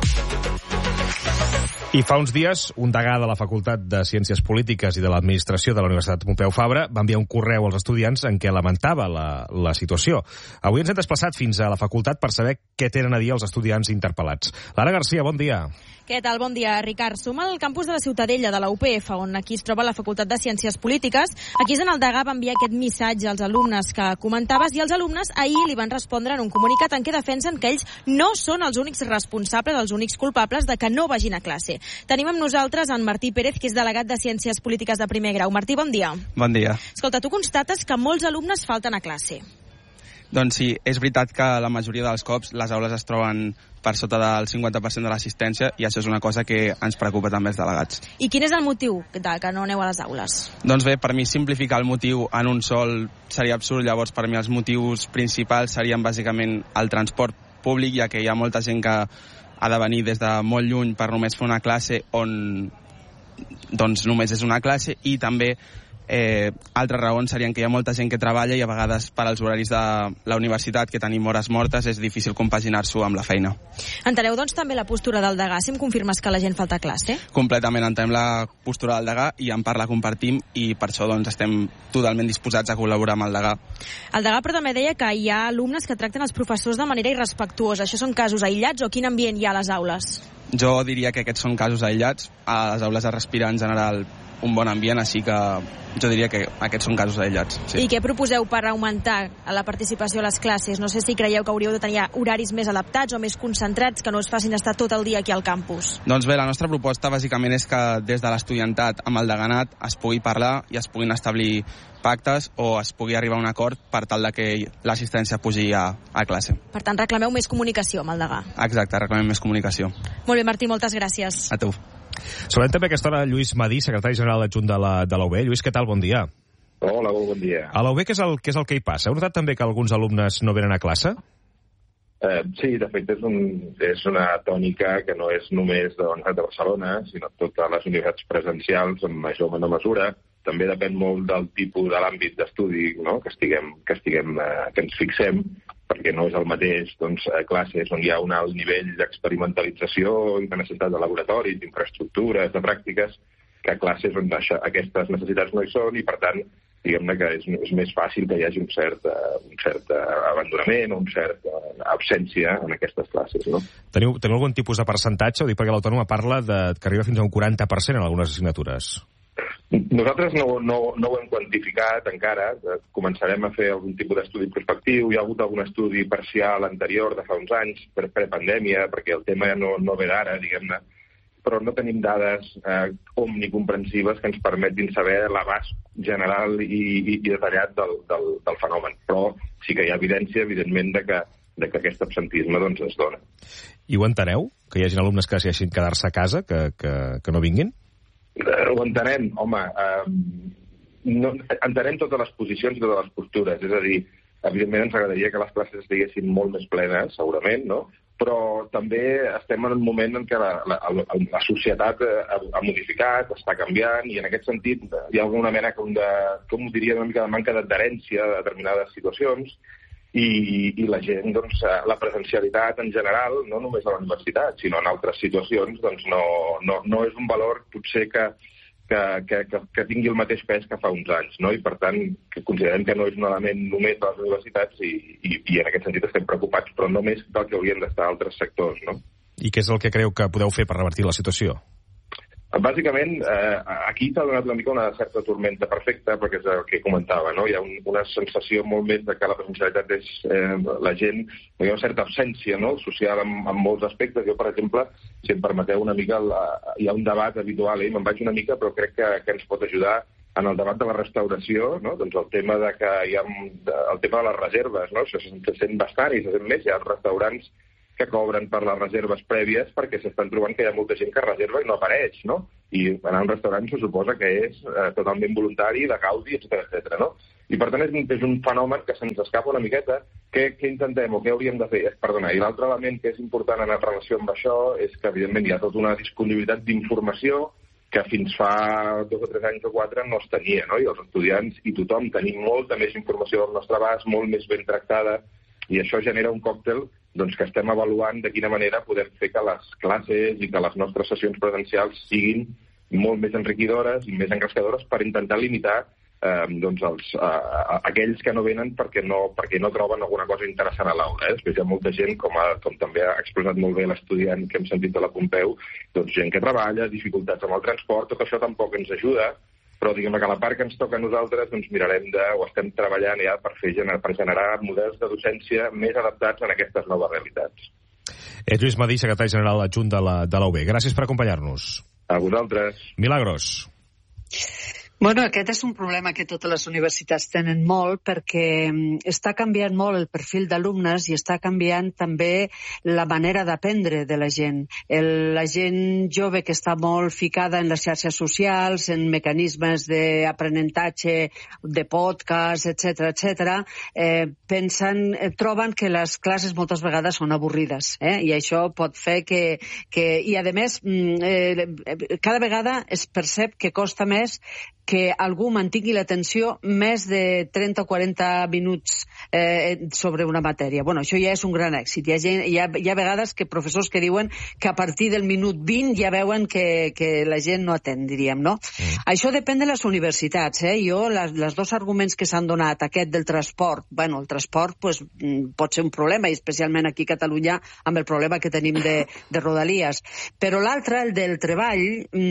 I fa uns dies, un degà de la Facultat de Ciències Polítiques i de l'Administració de la Universitat Pompeu Fabra va enviar un correu als estudiants en què lamentava la, la situació. Avui ens hem desplaçat fins a la facultat per saber què tenen a dir els estudiants interpel·lats. Lara Garcia, bon dia. Què tal? Bon dia, Ricard. Som al campus de la Ciutadella, de la U P F, on aquí es troba la Facultat de Ciències Polítiques. Aquí és on el degà va enviar aquest missatge als alumnes que comentaves, i els alumnes ahir li van respondre en un comunicat en què defensen que ells no són els únics responsables, els únics culpables de que no vagin a classe. Tenim amb nosaltres en Martí Pérez, que és delegat de Ciències Polítiques de primer grau. Martí, bon dia. Bon dia. Escolta, tu constates que molts alumnes falten a classe. Doncs sí, és veritat que la majoria dels cops les aules es troben per sota del cinquanta per cent de l'assistència, i això és una cosa que ens preocupa també els delegats. I quin és el motiu de que no aneu a les aules? Doncs bé, per mi simplificar el motiu en un sol seria absurd. Llavors per mi els motius principals serien bàsicament el transport públic, ja que hi ha molta gent que ha de venir des de molt lluny per només fer una classe on doncs només és una classe, i també Eh, altres raons serien que hi ha molta gent que treballa i a vegades per als horaris de la universitat, que tenim hores mortes, és difícil compaginar-s'ho amb la feina. Enteneu doncs també la postura del degà, si em confirmes que la gent falta a classe? Completament entenem la postura del degà i en part la compartim, i per això doncs estem totalment disposats a col·laborar amb el degà. El degà però també deia que hi ha alumnes que tracten els professors de manera irrespectuosa. Això són casos aïllats o quin ambient hi ha a les aules? Jo diria que aquests són casos aïllats. A les aules es respira en general un bon ambient, així que jo diria que aquests són casos aïllats. Sí. I què proposeu per augmentar la participació a les classes? No sé si creieu que hauríeu de tenir horaris més adaptats o més concentrats, que no es facin estar tot el dia aquí al campus. Doncs bé, la nostra proposta bàsicament és que des de l'estudiantat amb el deganat es pugui parlar i es puguin establir pactes o es pugui arribar a un acord per tal de que l'assistència pugi a, a classe. Per tant, reclameu més comunicació amb el degà. Exacte, reclamem més comunicació. Molt bé, Martí, moltes gràcies. A tu. Saludem també a aquesta hora Lluís Madí, secretari general adjunt de la, de la U B. Lluís, què tal? Bon dia. Hola, bon dia. A la U B, què és el, què és el que hi passa? Heu notat també que alguns alumnes no venen a classe? Eh, sí, de fet, és, un, és una tònica que no és només de la Universitat de Barcelona, sinó totes les universitats presencials, en major o menor mesura. També depèn molt del tipus de l'àmbit d'estudi, no? que, estiguem, que, estiguem, eh, que ens fixem, perquè no és el mateix doncs, classes on hi ha un alt nivell d'experimentalització i de necessitat de laboratoris, d'infraestructures, de pràctiques, que classes on això, aquestes necessitats no hi són, i per tant, diguem-ne que és, és més fàcil que hi hagi un cert, uh, un cert uh, abandonament o una certa uh, absència en aquestes classes. No? Teniu, teniu algun tipus de percentatge? Ho dic perquè l'Autònoma parla de, que arriba fins a un quaranta per cent en algunes assignatures. Nosaltres no, no, no ho hem quantificat encara. Començarem a fer algun tipus d'estudi prospectiu. Hi ha hagut algun estudi parcial anterior de fa uns anys, per prepandèmia, perquè el tema no, no ve d'ara, diguem-ne, però no tenim dades eh, omnicomprensives que ens permetin saber l'abast general i, i, i detallat del, del, del fenomen. Però sí que hi ha evidència, evidentment, de que, de que aquest absentisme doncs, es dona. I ho enteneu? Que hi hagi alumnes que decideixin quedar-se a casa, que, que, que no vinguin? Ho entenem, home. Eh, no, entenem totes les posicions i totes les postures. És a dir, evidentment ens agradaria que les classes estiguessin molt més plenes, segurament, no? Però també estem en un moment en què la, la, la, la societat ha, ha modificat, està canviant, i en aquest sentit hi ha alguna mena com de, com ho diria, una mica de manca d'adherència a determinades situacions, i, i la gent, doncs, la presencialitat en general, no només a la universitat, sinó en altres situacions, doncs no, no, no és un valor potser que, que, que, que, que tingui el mateix pes que fa uns anys, no? I per tant, que considerem que no és un element només de les universitats i, i, i en aquest sentit estem preocupats, però no més del que haurien d'estar altres sectors, no? I què és el que creu que podeu fer per revertir la situació? Bàsicament, eh, aquí t'ha donat una mica una certa tormenta perfecta, perquè és el que comentava, no? Hi ha un, una sensació molt més de que la presencialitat és eh, la gent, hi ha una certa absència, no?, social en, en molts aspectes. Jo, per exemple, si em permeteu una mica, la, hi ha un debat habitual, eh? Me'n vaig una mica, però crec que, que ens pot ajudar en el debat de la restauració, no? Doncs el tema de que hi ha el tema de les reserves, no? Això se sent bastant i se sent més. Hi ha restaurants que cobren per les reserves prèvies perquè s'estan trobant que hi ha molta gent que reserva i no apareix, no? I anar a un restaurant se suposa que és eh, totalment voluntari, de gaudi, etcètera, etcètera, no? I per tant és un, és un fenomen que se'ns escapa una miqueta. Què, què intentem o què hauríem de fer? Perdona, i l'altre element que és important en relació amb això és que, evidentment, hi ha tota una disponibilitat d'informació que fins fa dos o tres anys o quatre no es tenia, no? I els estudiants i tothom tenim molta més informació al nostre abast, molt més ben tractada, i això genera un còctel doncs, que estem avaluant de quina manera podem fer que les classes i que les nostres sessions presencials siguin molt més enriquidores i més engrescadores per intentar limitar eh, doncs els, eh, aquells que no venen perquè no, perquè no troben alguna cosa interessant a l'aula. Eh? Després hi ha molta gent, com, a, com també ha expressat molt bé l'estudiant que hem sentit de la Pompeu, doncs gent que treballa, dificultats amb el transport, tot això tampoc ens ajuda, però diguem que la part que ens toca a nosaltres doncs mirarem de, o estem treballant ja per, fer, per generar models de docència més adaptats a aquestes noves realitats. Eh, Lluís Madí, secretari general adjunt de la, de la U B. Gràcies per acompanyar-nos. A vosaltres. Milagros. Bueno, aquest és un problema que totes les universitats tenen molt perquè està canviant molt el perfil d'alumnes i està canviant també la manera d'aprendre de la gent. El, la gent jove que està molt ficada en les xarxes socials, en mecanismes d'aprenentatge, de podcast, etcètera, etcètera, eh, pensen, eh, troben que les classes moltes vegades són avorrides, eh? I això pot fer que... que i, a més, eh, cada vegada es percep que costa més que algú mantingui l'atenció més de trenta o quaranta minuts eh, sobre una matèria. Bueno, això ja és un gran èxit. Hi ha, gent, hi ha, hi ha vegades que professors que diuen que a partir del minut vint ja veuen que, que la gent no atén, diríem, no? Mm. Això depèn de les universitats, eh? Jo, les, les dos arguments que s'han donat, aquest del transport, bueno, el transport pues, pot ser un problema, i especialment aquí a Catalunya amb el problema que tenim de, de Rodalies. Però l'altre, el del treball,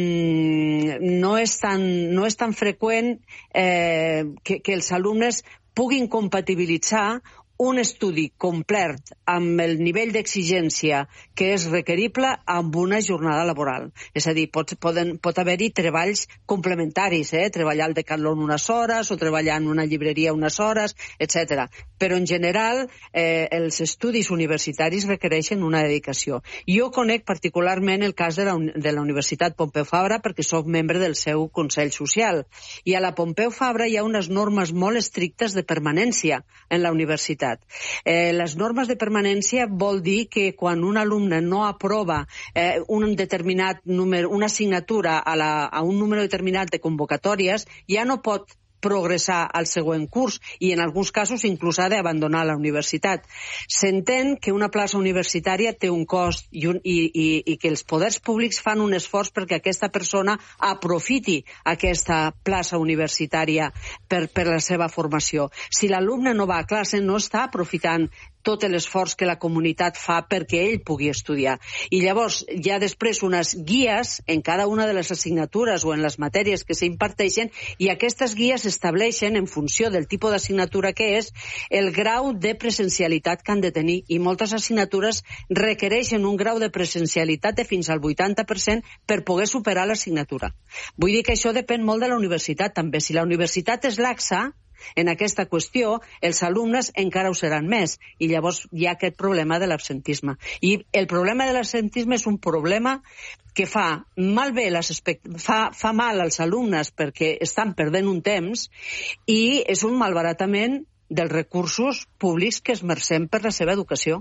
mmm, no és tan, no és tan freqüent eh, que, que els alumnes puguin compatibilitzar un estudi complet amb el nivell d'exigència que és requerible amb una jornada laboral. És a dir, pot, poden, pot haver-hi treballs complementaris, eh? Treballar al Decathlon unes hores o treballar en una llibreria unes hores, etcètera. Però en general eh, els estudis universitaris requereixen una dedicació. Jo conec particularment el cas de la, de la Universitat Pompeu Fabra perquè soc membre del seu Consell Social. I a la Pompeu Fabra hi ha unes normes molt estrictes de permanència en la universitat. Eh, les normes de permanència vol dir que quan un alumne no aprova eh, un determinat número, una assignatura a, la, a un número determinat de convocatòries, ja no pot progressar al següent curs i en alguns casos inclús ha d'abandonar la universitat. S'entén que una plaça universitària té un cost i, un, i, i, i que els poders públics fan un esforç perquè aquesta persona aprofiti aquesta plaça universitària per, per la seva formació. Si l'alumne no va a classe, no està aprofitant tot l'esforç que la comunitat fa perquè ell pugui estudiar. I llavors hi ha després unes guies en cada una de les assignatures o en les matèries que s'imparteixen i aquestes guies estableixen, en funció del tipus d'assignatura que és, el grau de presencialitat que han de tenir. I moltes assignatures requereixen un grau de presencialitat de fins al vuitanta per cent per poder superar l'assignatura. Vull dir que això depèn molt de la universitat també. Si la universitat és laxa en aquesta qüestió, els alumnes encara ho seran més i llavors hi ha aquest problema de l'absentisme. I el problema de l'absentisme és un problema que fa malbé les fa, fa mal als alumnes perquè estan perdent un temps i és un malbaratament dels recursos públics que esmercem per la seva educació.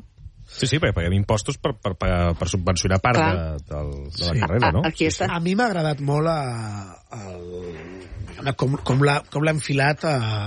Sí, sí, perquè paguem impostos per, per, per, per subvencionar part de, de, de la sí. carrera, no? A, aquí està. A mi m'ha agradat molt a, a, com, com l'ha enfilat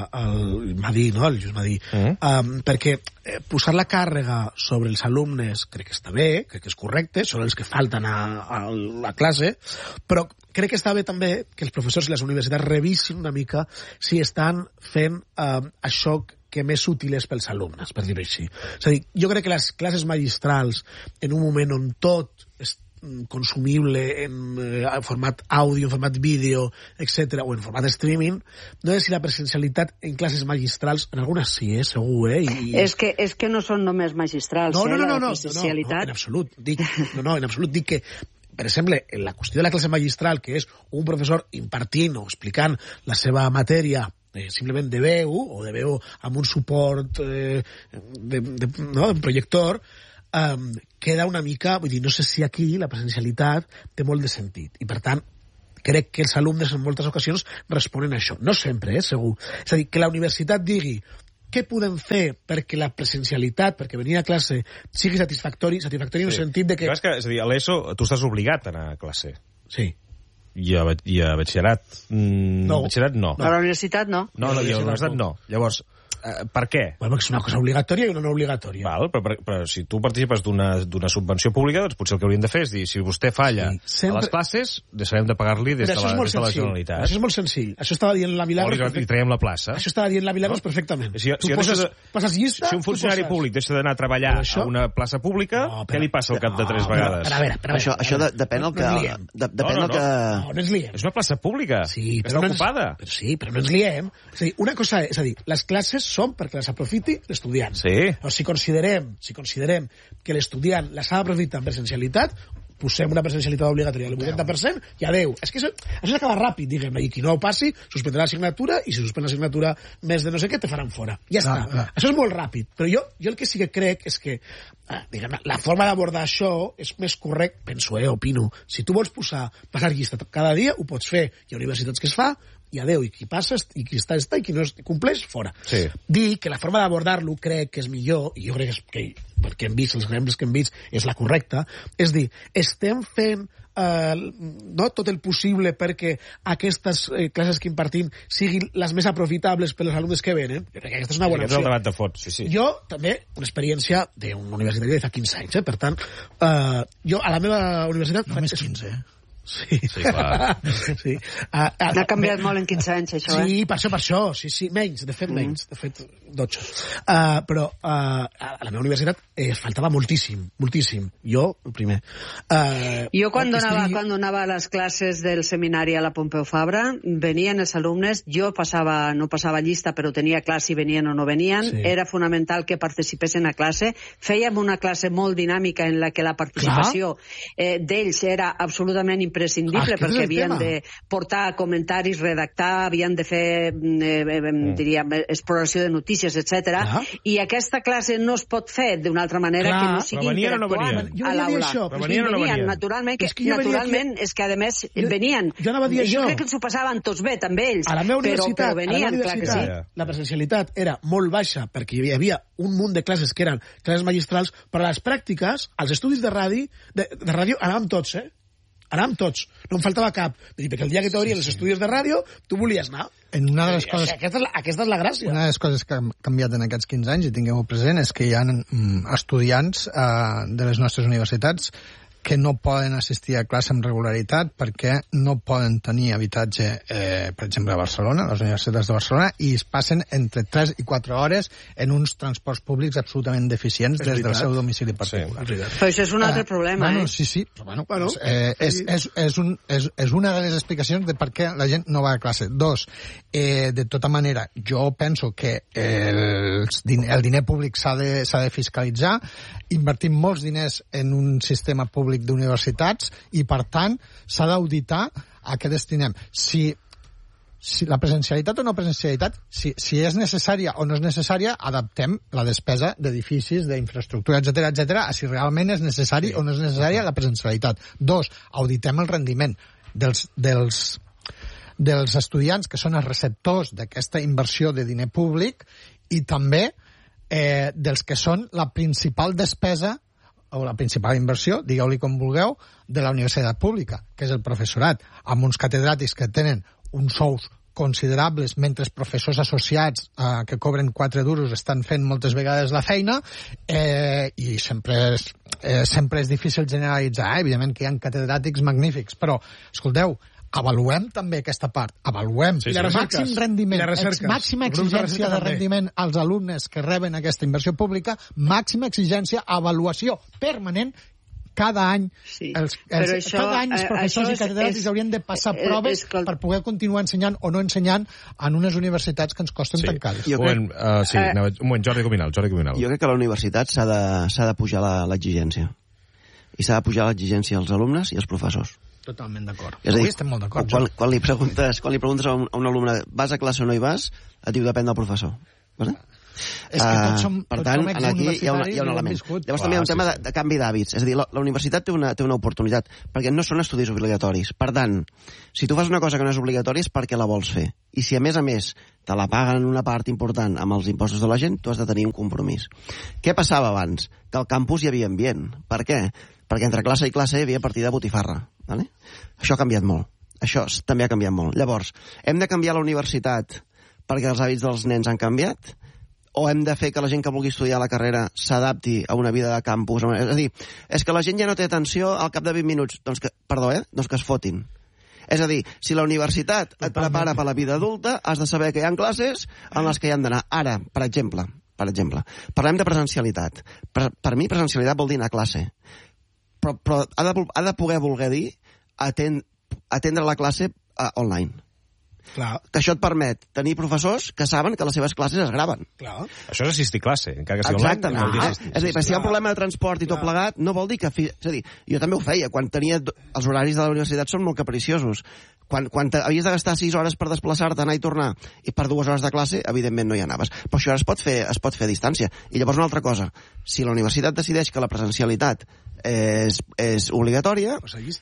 el Madí, no? El Just Madí. Mm. Um, perquè eh, posar la càrrega sobre els alumnes crec que està bé, crec que és correcte, són els que falten a, a la classe, però crec que està bé també que els professors i les universitats revisin una mica si estan fent um, això que més útil és pels alumnes, per dir-ho així. És a dir, jo crec que les classes magistrals, en un moment on tot és consumible en, eh, en format àudio, en format vídeo, etcètera, o en format streaming, no és si la presencialitat en classes magistrals, en algunes sí, eh, segur, eh? I... És, que, és que no són només magistrals, no, no, no, eh, no, la no, presencialitat. No, no, en absolut. Dic, no, no, en absolut dic que per exemple, en la qüestió de la classe magistral, que és un professor impartint o explicant la seva matèria eh, simplement de veu, o de veu amb un suport eh, de, de, no, d'un projector, eh, queda una mica... Vull dir, no sé si aquí la presencialitat té molt de sentit. I, per tant, crec que els alumnes en moltes ocasions responen a això. No sempre, eh, segur. És a dir, que la universitat digui què podem fer perquè la presencialitat, perquè venir a classe, sigui satisfactori, satisfactori sí. en el sentit de que... que... És a dir, a l'ESO tu estàs obligat a anar a classe. Sí. I a, i a batxillerat? Mm, no. Batxillerat no. A la universitat no. No, no, i a la universitat no. Llavors, eh, per què? Bueno, és una cosa obligatòria i una no obligatòria. Val, però, però, però si tu participes d'una subvenció pública, doncs potser el que hauríem de fer és dir, si vostè falla sí, sempre... a les classes, deixarem de pagar-li des, de la, des de la Generalitat. Això és molt senzill. Això estava dient la Milagros... O li, li traiem la plaça. Això estava dient la Milagros no? perfectament. Si, tu si poses, de, passes llista... Si un funcionari poses... públic deixa d'anar a treballar això... a una plaça pública, no, però, què li passa al cap de tres no, vegades? Però, a veure, però, això això de, depèn el que... De, depèn no, no, el que... No, no ens liem. És una plaça pública. Sí, està ocupada. Ens, però sí, però no ens liem. És a dir, una cosa és, és a dir, les classes són perquè les aprofiti l'estudiant. Sí. O si considerem, si considerem que l'estudiant les ha d'aprofitar en presencialitat, posem una presencialitat obligatòria del vuitanta per cent i adeu. És que això, això s'acaba ràpid, diguem-ne, i qui no ho passi, suspendrà l'assignatura, i si suspèn l'assignatura més de no sé què, te faran fora. Ja està. Ah, ah. Això és molt ràpid. Però jo, jo el que sí que crec és que eh, diguem, la forma d'abordar això és més correcte, penso, eh, opino. Si tu vols posar, passar llista cada dia, ho pots fer. Hi ha universitats que es fa, i adeu, i qui passa, i qui està, està, i qui no compleix, fora. Sí. Dir que la forma d'abordar-lo crec que és millor, i jo crec que, és, que perquè hem vist, els exemples que hem vist, és la correcta, és dir, estem fent eh, no, tot el possible perquè aquestes eh, classes que impartim siguin les més aprofitables per als alumnes que venen. Jo crec que aquesta és una bona opció. Aquest és el debat de fons, sí, sí. Jo, també, una experiència d'una universitat de fa quinze anys, eh? Per tant, eh, jo a la meva universitat... Només quinze, eh? Sí, sí, clar. Sí. Uh, uh, ha canviat molt en quinze anys, això, sí, eh? Sí, per això, per això, sí, sí, menys, de fet mm. menys, de fet dotze. Uh, però uh, a la meva universitat eh, faltava moltíssim, moltíssim. Jo, el primer. Uh, jo quan donava, estigui... quan donava les classes del seminari a la Pompeu Fabra, venien els alumnes, jo passava, no passava llista, però tenia classe i venien o no venien, sí. Era fonamental que participessin a classe, fèiem una classe molt dinàmica en la que la participació eh, d'ells era absolutament imprescindible, ah, perquè havien tema. de portar comentaris, redactar, havien de fer, eh, eh, mm. diríem, exploració de notícies, etcètera. Ah. I aquesta classe no es pot fer d'una altra manera Clar. que no sigui interactuant no a l'aula. Però venien o no venien? Naturalment, que, que naturalment que... és que, a més, jo, venien. Jo, jo, jo crec que s'ho passaven tots bé, també ells. A la meva universitat, però, però venien, a la, meva universitat clar que sí. La presencialitat era molt baixa, perquè hi havia un munt de classes que eren classes magistrals, però a les pràctiques, als estudis de ràdio, de, de ràdio anàvem tots, eh? Anàvem tots, no em faltava cap. Perquè el dia que t'obrien els estudis de ràdio, tu volies anar. En una de les coses... Aquesta és, la, aquesta és la gràcia. Una de les coses que han canviat en aquests quinze anys, i tinguem-ho present, és que hi ha estudiants eh, de les nostres universitats que no poden assistir a classe amb regularitat perquè no poden tenir habitatge, eh, per exemple, a Barcelona, a les universitats de Barcelona, i es passen entre tres i quatre hores en uns transports públics absolutament deficients és des veritat. del seu domicili particular. Sí, però això és un altre uh, problema, bueno, eh? Sí, sí, però bueno, bueno eh, és, és, és, un, és, és una de les explicacions de per què la gent no va a classe. Dos, eh, de tota manera, jo penso que el, el diner públic s'ha de, s'ha de fiscalitzar, invertim molts diners en un sistema públic d'universitats i, per tant, s'ha d'auditar a què destinem. Si, si la presencialitat o no presencialitat, si, si és necessària o no és necessària, adaptem la despesa d'edificis, d'infraestructura, etcètera, etcètera, a si realment és necessari sí. o no és necessària la presencialitat. Dos, auditem el rendiment dels, dels, dels estudiants que són els receptors d'aquesta inversió de diner públic i també eh, dels que són la principal despesa o la principal inversió, digueu-li com vulgueu, de la universitat pública, que és el professorat, amb uns catedràtics que tenen uns sous considerables, mentre professors associats eh, que cobren quatre duros estan fent moltes vegades la feina, eh, i sempre és, eh, sempre és difícil generalitzar, eh? Evidentment que hi ha catedràtics magnífics, però, escolteu, avaluem també aquesta part, avaluem sí, sí. el màxim rendiment, la màxima exigència de, de rendiment als alumnes que reben aquesta inversió pública, màxima exigència, avaluació permanent, cada any, sí. els, els, això, cada any els professors i catedràtics és, haurien de passar és, proves és, és, per poder continuar ensenyant o no ensenyant en unes universitats que ens costen sí. tancades. Un moment, uh, sí, uh, un moment, Jordi Cuminal, Jordi Cuminal. Jo crec que a la universitat s'ha de, s'ha de pujar l'exigència. I s'ha de pujar l'exigència als alumnes i als professors. Totalment d'acord. És a dir, avui estem molt d'acord. Quan, quan, li preguntes, quan li preguntes a un, a un alumne vas a classe o no hi vas, et diu depèn del professor. Vale? És que tots som, uh, per tots tant, som aquí hi ha, una, hi ha un element. Viscut. Llavors Clar, també hi ha un tema sí, sí. de, de canvi d'hàbits. És a dir, la, la universitat té una, té una oportunitat, perquè no són estudis obligatoris. Per tant, si tu fas una cosa que no és obligatòria és perquè la vols fer. I si a més a més te la paguen una part important amb els impostos de la gent, tu has de tenir un compromís. Què passava abans? Que al campus hi havia ambient. Per què? Perquè entre classe i classe hi havia partida de botifarra. Vale? Això ha canviat molt. Això també ha canviat molt. Llavors, hem de canviar la universitat perquè els hàbits dels nens han canviat? O hem de fer que la gent que vulgui estudiar la carrera s'adapti a una vida de campus? És a dir, és que la gent ja no té atenció al cap de vint minuts. Doncs que, perdó, eh? Doncs que es fotin. És a dir, si la universitat et prepara per la vida adulta, has de saber que hi ha classes en les que hi han d'anar. Ara, per exemple, per exemple, parlem de presencialitat. Per, per mi, presencialitat vol dir anar a classe. Però, però ha, de, ha de poder voler dir atend, atendre la classe uh, online. Clar. Que això et permet tenir professors que saben que les seves classes es graven. Clar. Això és assistir a classe, encara que sigui Exactament. online. Ah, és a dir, si hi ha un problema de transport i tot Clar. plegat, no vol dir que... Fi... És a dir, jo també ho feia, quan tenia... Els horaris de la universitat són molt capriciosos. Quan, quan havies de gastar sis hores per desplaçar-te, anar i tornar, i per dues hores de classe, evidentment no hi anaves. Però això es pot fer, es pot fer a distància. I llavors una altra cosa, si la universitat decideix que la presencialitat és, és obligatòria,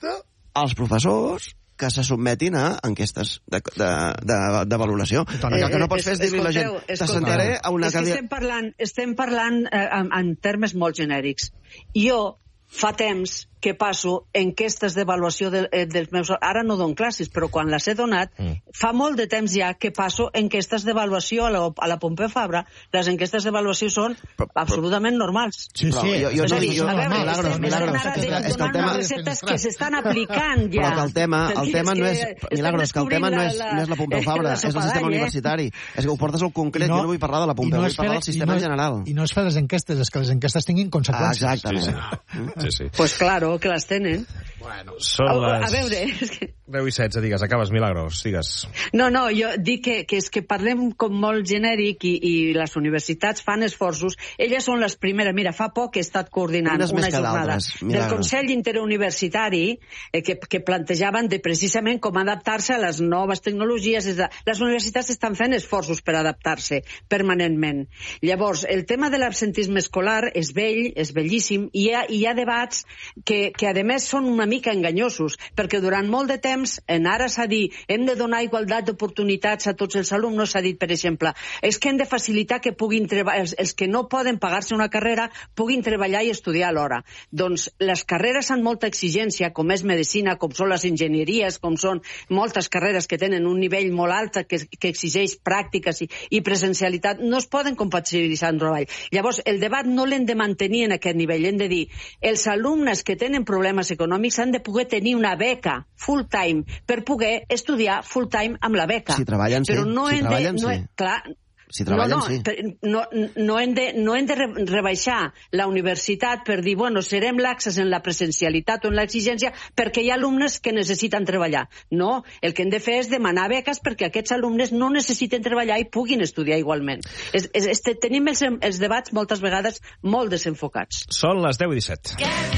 els professors que se sotmetin a enquestes de, de, de, de valoració. Eh, el que no pots fer és dir-li a la gent, t'assentaré a una... És que estem parlant, estem parlant eh, en, en termes molt genèrics. Jo fa temps que passo enquestes d'avaluació de, eh, dels meus... Ara no dono classes, però quan les he donat, mm. fa molt de temps ja que passo enquestes d'avaluació a la, a la Pompeu Fabra. Les enquestes d'avaluació són però, però, absolutament normals. Sí, sí. Jo, jo, és a dir, jo, a veure, milagros, estem, milagros, estem ara és que el tema... receptes que s'estan aplicant ja. Però que el tema, el tema no és... Milagros, que el tema no és, no és la Pompeu Fabra, és el sistema universitari. És que ho portes al concret, jo no vull parlar de la Pompeu, vull parlar del sistema en general. I no és fer les enquestes, és que les enquestes tinguin conseqüències. Exactament. Sí, sí. Pues claro, que les tenen. Bueno, són a, les... a veure, és que... deu i setze, digues, acabes, Milagros, digues. No, no, jo dic que, que és que parlem com molt genèric i, i les universitats fan esforços. Elles són les primeres. Mira, fa poc he estat coordinant Unes una jornada del Consell Interuniversitari eh, que, que plantejaven de precisament com adaptar-se a les noves tecnologies. Les universitats estan fent esforços per adaptar-se permanentment. Llavors, el tema de l'absentisme escolar és vell, és bellíssim, i hi ha, hi ha debats que, que a més són una mica enganyosos, perquè durant molt de temps, en ara s'ha dit, hem de donar igualtat d'oportunitats a tots els alumnes, s'ha dit, per exemple, és que hem de facilitar que puguin treballar, els, els que no poden pagar-se una carrera puguin treballar i estudiar alhora. Doncs les carreres amb molta exigència, com és medicina, com són les enginyeries, com són moltes carreres que tenen un nivell molt alt que, que exigeix pràctiques i, i presencialitat, no es poden compatibilitzar amb treball. Llavors, el debat no l'hem de mantenir en aquest nivell, hem de dir, els alumnes que tenen problemes econòmics han de poder tenir una beca full-time per poder estudiar full-time amb la beca. Si treballen, sí. Però no si hem treballen, de, no, sí. Clar, si treballen, no, no, sí. No, no, hem de, no hem de rebaixar la universitat per dir, bueno, serem laxes en la presencialitat o en l'exigència perquè hi ha alumnes que necessiten treballar. No, el que hem de fer és demanar beques perquè aquests alumnes no necessiten treballar i puguin estudiar igualment. És, és, és, tenim els, els debats moltes vegades molt desenfocats. Són les deu i disset.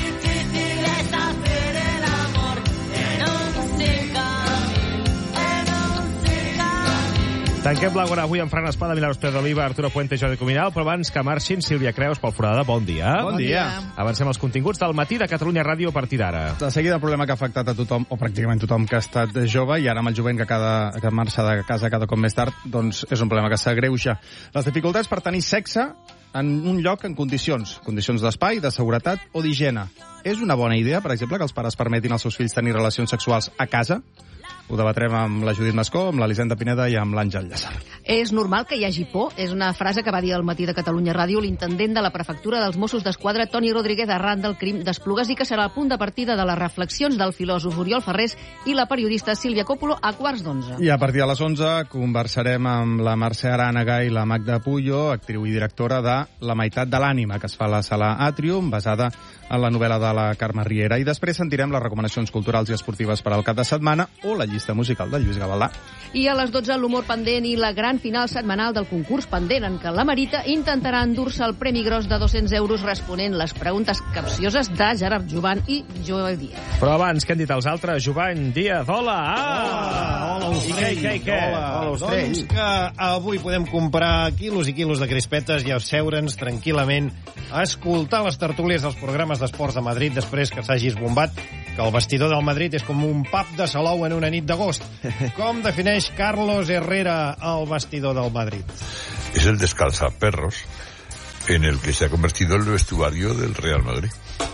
Tanquem l'Àgora avui amb Fran Espada, Milagros Pérez d'Oliva, Arturo Puente i Jordi Cuminal, però abans que marxin, Sílvia Creus pel Forada. Bon dia. Bon dia. Avancem els continguts del matí de Catalunya Ràdio a partir d'ara. De seguida, el problema que ha afectat a tothom, o pràcticament tothom que ha estat jove, i ara amb el jovent que, cada, que marxa de casa cada cop més tard, doncs és un problema que s'agreuja. Les dificultats per tenir sexe en un lloc en condicions, condicions d'espai, de seguretat o d'higiene. És una bona idea, per exemple, que els pares permetin als seus fills tenir relacions sexuals a casa? Ho debatrem amb la Judit Mascó, amb l'Elisenda Pineda i amb l'Àngel Llàcer. És normal que hi hagi por. És una frase que va dir al Matí de Catalunya Ràdio l'intendent de la prefectura dels Mossos d'Esquadra, Toni Rodríguez, arran del crim d'Esplugues, i que serà el punt de partida de les reflexions del filòsof Oriol Ferrés i la periodista Sílvia Coppola a quarts d'onze. I a partir de les onze conversarem amb la Mercè Arànega i la Magda Puyo, actriu i directora de La meitat de l'ànima, que es fa a la Sala Atrium, basada en la novel·la de la Carme Riera. I després sentirem les recomanacions culturals i esportives per al cap de setmana o la llista musical de Lluís Gavaldà. I a les dotze l'humor pendent i la gran final setmanal del concurs pendent, en què la Marita intentarà endur-se el premi gros de dos-cents euros responent les preguntes capcioses de Gerard Jovany i Joel Díaz. Però abans, què han dit els altres? Jovany Díaz, hola! Ah! Hola, I què, i què, i què? Hola, hola doncs que avui podem comprar quilos i quilos de crispetes i asseure'ns tranquil·lament a escoltar les tertúlies dels programes d'esports de Madrid després que s'hagi esbombat que el vestidor del Madrid és com un pub de Salou en una nit d'agost. Com defineix Carlos Herrera el vestidor del Madrid? Es el descalzaperros en el que se ha convertido el vestuario del Real Madrid.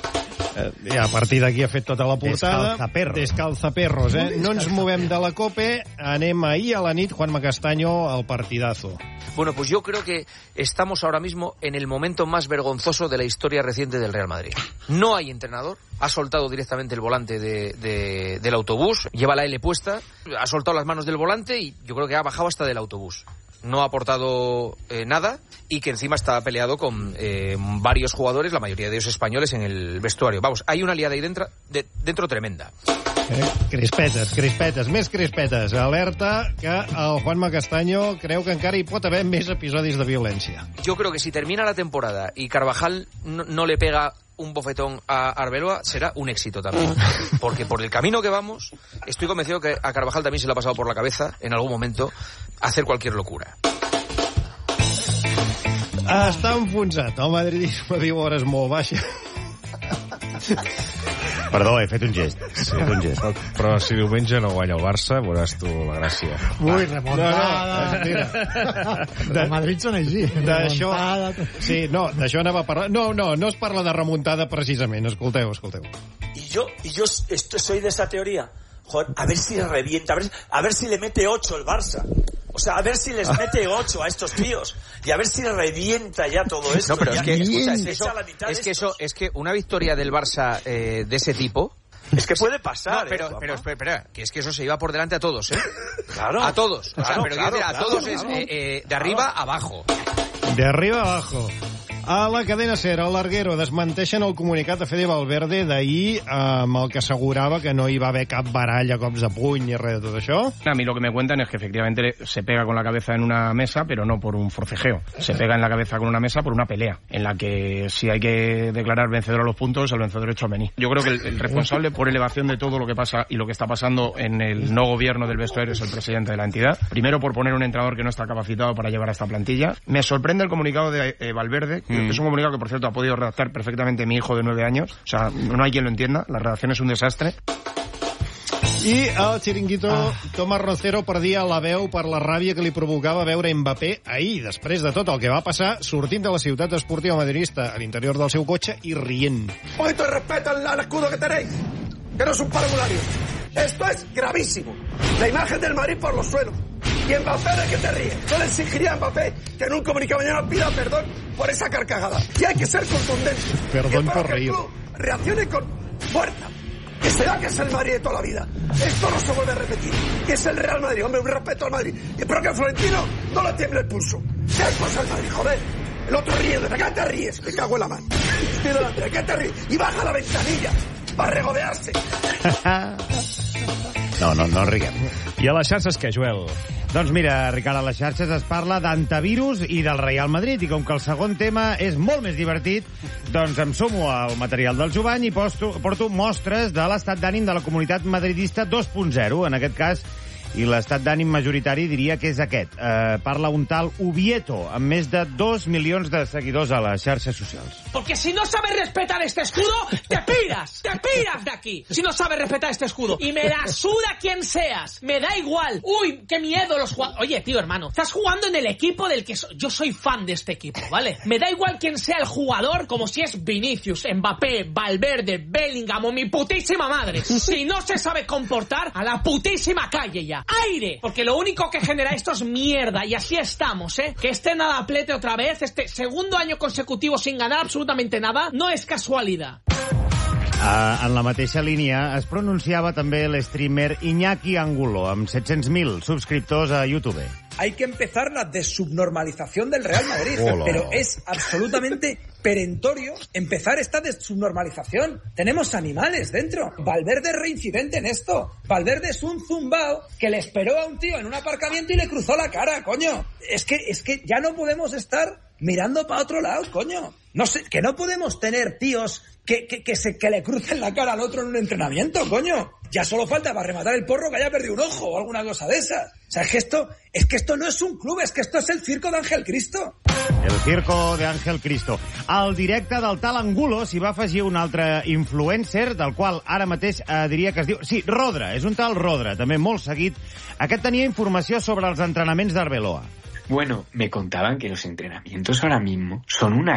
Eh, I a partir d'aquí ha fet tota la portada. Descalzaperros. Descalzaperros, eh? No ens movem de la COPE, anem ahir a la nit, Juanma Castaño, al partidazo. Bueno, pues yo creo que estamos ahora mismo en el momento más vergonzoso de la historia reciente del Real Madrid. No hay entrenador, ha soltado directamente el volante de, de, del autobús, lleva la L puesta, ha soltado las manos del volante y yo creo que ha bajado hasta del autobús. No ha aportado eh, nada y que encima está peleado con eh, varios jugadores, la mayoría de ellos españoles, en el vestuario. Vamos, hay una liada ahí dentro, de, dentro tremenda. Eh, crispetes, crispetes, més crispetes. Alerta que el Juanma Castaño creu que encara hi pot haver més episodis de violència. Yo creo que si termina la temporada y Carvajal no, no le pega un bofetón a Arbeloa, será un éxito también. Porque por el camino que vamos, estoy convencido que a Carvajal también se le ha pasado por la cabeza, en algún momento, hacer cualquier locura. Està enfonsat. El madridisme viu hores molt baixes. Perdó, he fet un gest. Sí, he fet un gest. Però si diumenge no guanya el Barça, veuràs tu la gràcia. Ui, remuntada. No, no, mira. De Madrid són així. D'això... Sí, no, d'això anava a parlar... No, no, no es parla de remuntada precisament. Escolteu, escolteu. Y yo, y yo esto, soy de esa teoría. Joder, a ver si le revienta, a ver, a ver si le mete ocho el Barça. O sea, a ver si les mete ocho a estos tíos. Y a ver si revienta ya todo esto. No, pero ya, es que, escucha, es, se eso, echa la mitad es de que estos. eso, es que una victoria del Barça eh, de ese tipo... Es que puede pasar, no, pero, eh, pero, espera, espera, que es que eso se iba por delante a todos, ¿eh? Claro. A todos. Claro, o sea, pero claro, dice, a claro, todos claro, es eh, eh, de arriba a abajo. De arriba a abajo. A la cadena SER, al Larguero, desmenteixen el comunicat de Fede Valverde d'ahir amb el que assegurava que no hi va haver cap baralla, cops de puny ni res de tot això. A mí lo que me cuentan es que efectivamente se pega con la cabeza en una mesa, pero no por un forcejeo. Se pega en la cabeza con una mesa por una pelea, en la que si hay que declarar vencedor a los puntos, el vencedor es Tchouaméni. Yo creo que el, el responsable por elevación de todo lo que pasa y lo que está pasando en el no gobierno del vestuario es el presidente de la entidad. Primero por poner un entrenador que no está capacitado para llevar a esta plantilla. Me sorprende el comunicado de eh, Valverde, que mm. es un comunicado que, por cierto, ha podido redactar perfectamente mi hijo de nueve años. O sea, no hay quien lo entienda. La redacción es un desastre. I el xiringuito ah. Tomàs Rocero perdia la veu per la ràbia que li provocava veure Mbappé ahir, després de tot el que va passar, sortint de la ciutat esportiva madridista a l'interior del seu cotxe i rient. Un poquito de respeto al escudo que tenéis, que no es un parvulario. Esto es gravísimo. La imagen del Madrid por los suelos. Y Mbappé, ¿de qué te ríes? Yo le exigiría a Mbappé que en un comunicado mañana pida perdón por esa carcajada. Y hay que ser contundente. Perdón por que reír. El club reaccione con fuerza. Que se vea que es el Madrid de toda la vida. Esto no se vuelve a repetir. Que es el Real Madrid. Hombre, un respeto al Madrid. Pero que a Florentino no le tiemble el pulso. ¿Qué pasa al Madrid, joder? El otro riendo. ¿De qué te ríes? Me cago en la mano. Estoy delante. ¿De qué te ríes? Y baja la ventanilla para regodearse. No, no, no riguem. I a les xarxes què, Joel? Doncs mira, Ricard, a les xarxes es parla d'antivirus i del Real Madrid, i com que el segon tema és molt més divertit, doncs em sumo al material del Jovany i posto, porto mostres de l'estat d'ànim de la comunitat madridista dos punt zero. En aquest cas, i l'estat d'ànim majoritari diria que és aquest. Eh, parla un tal Ubieto, amb més de dos milions de seguidors a les xarxes socials. Porque si no sabes respetar este escudo, te piras, te piras de aquí. Si no sabes respetar este escudo. Y me la suda quien seas. Me da igual. Uy, qué miedo los jugadores. Oye, tío, hermano, estás jugando en el equipo del que so yo soy fan de este equipo, ¿vale? Me da igual quién sea el jugador, como si es Vinicius, Mbappé, Valverde, Bellingham o mi putísima madre. Si no se sabe comportar, a la putísima calle ya. ¡Aire! Porque lo único que genera esto es mierda. Y así estamos, ¿eh? Que esté nada plete otra vez, este segundo año consecutivo sin ganar absolutamente nada, no es casualidad. Uh, en la mateixa línia es pronunciava també l'streamer Iñaki Angulo, amb set-cents mil subscriptors a YouTube. Hay que empezar la desubnormalización del Real Madrid, Hola. pero es absolutamente perentorio empezar esta desubnormalización. Tenemos animales dentro. Valverde es reincidente en esto. Valverde es un zumbao que le esperó a un tío en un aparcamiento y le cruzó la cara, coño. Es que, es que ya no podemos estar mirando para otro lado, coño. No sé, que no podemos tener tíos que, que, que, se, que le crucen la cara al otro en un entrenamiento, coño. Ya solo falta para rematar el porro que haya perdido un ojo o alguna cosa de esas. O sea, es que esto, es que esto no es un club, es que esto es el circo de Ángel Cristo. El circo de Ángel Cristo. Al directe del tal Angulo s'hi va afegir un altre influencer, del qual ara mateix eh, diria que es diu... Sí, Rodra, és un tal Rodra, també molt seguit. Aquest tenia informació sobre els entrenaments d'Arbeloa. Bueno, me contaban que los entrenamientos ahora mismo son una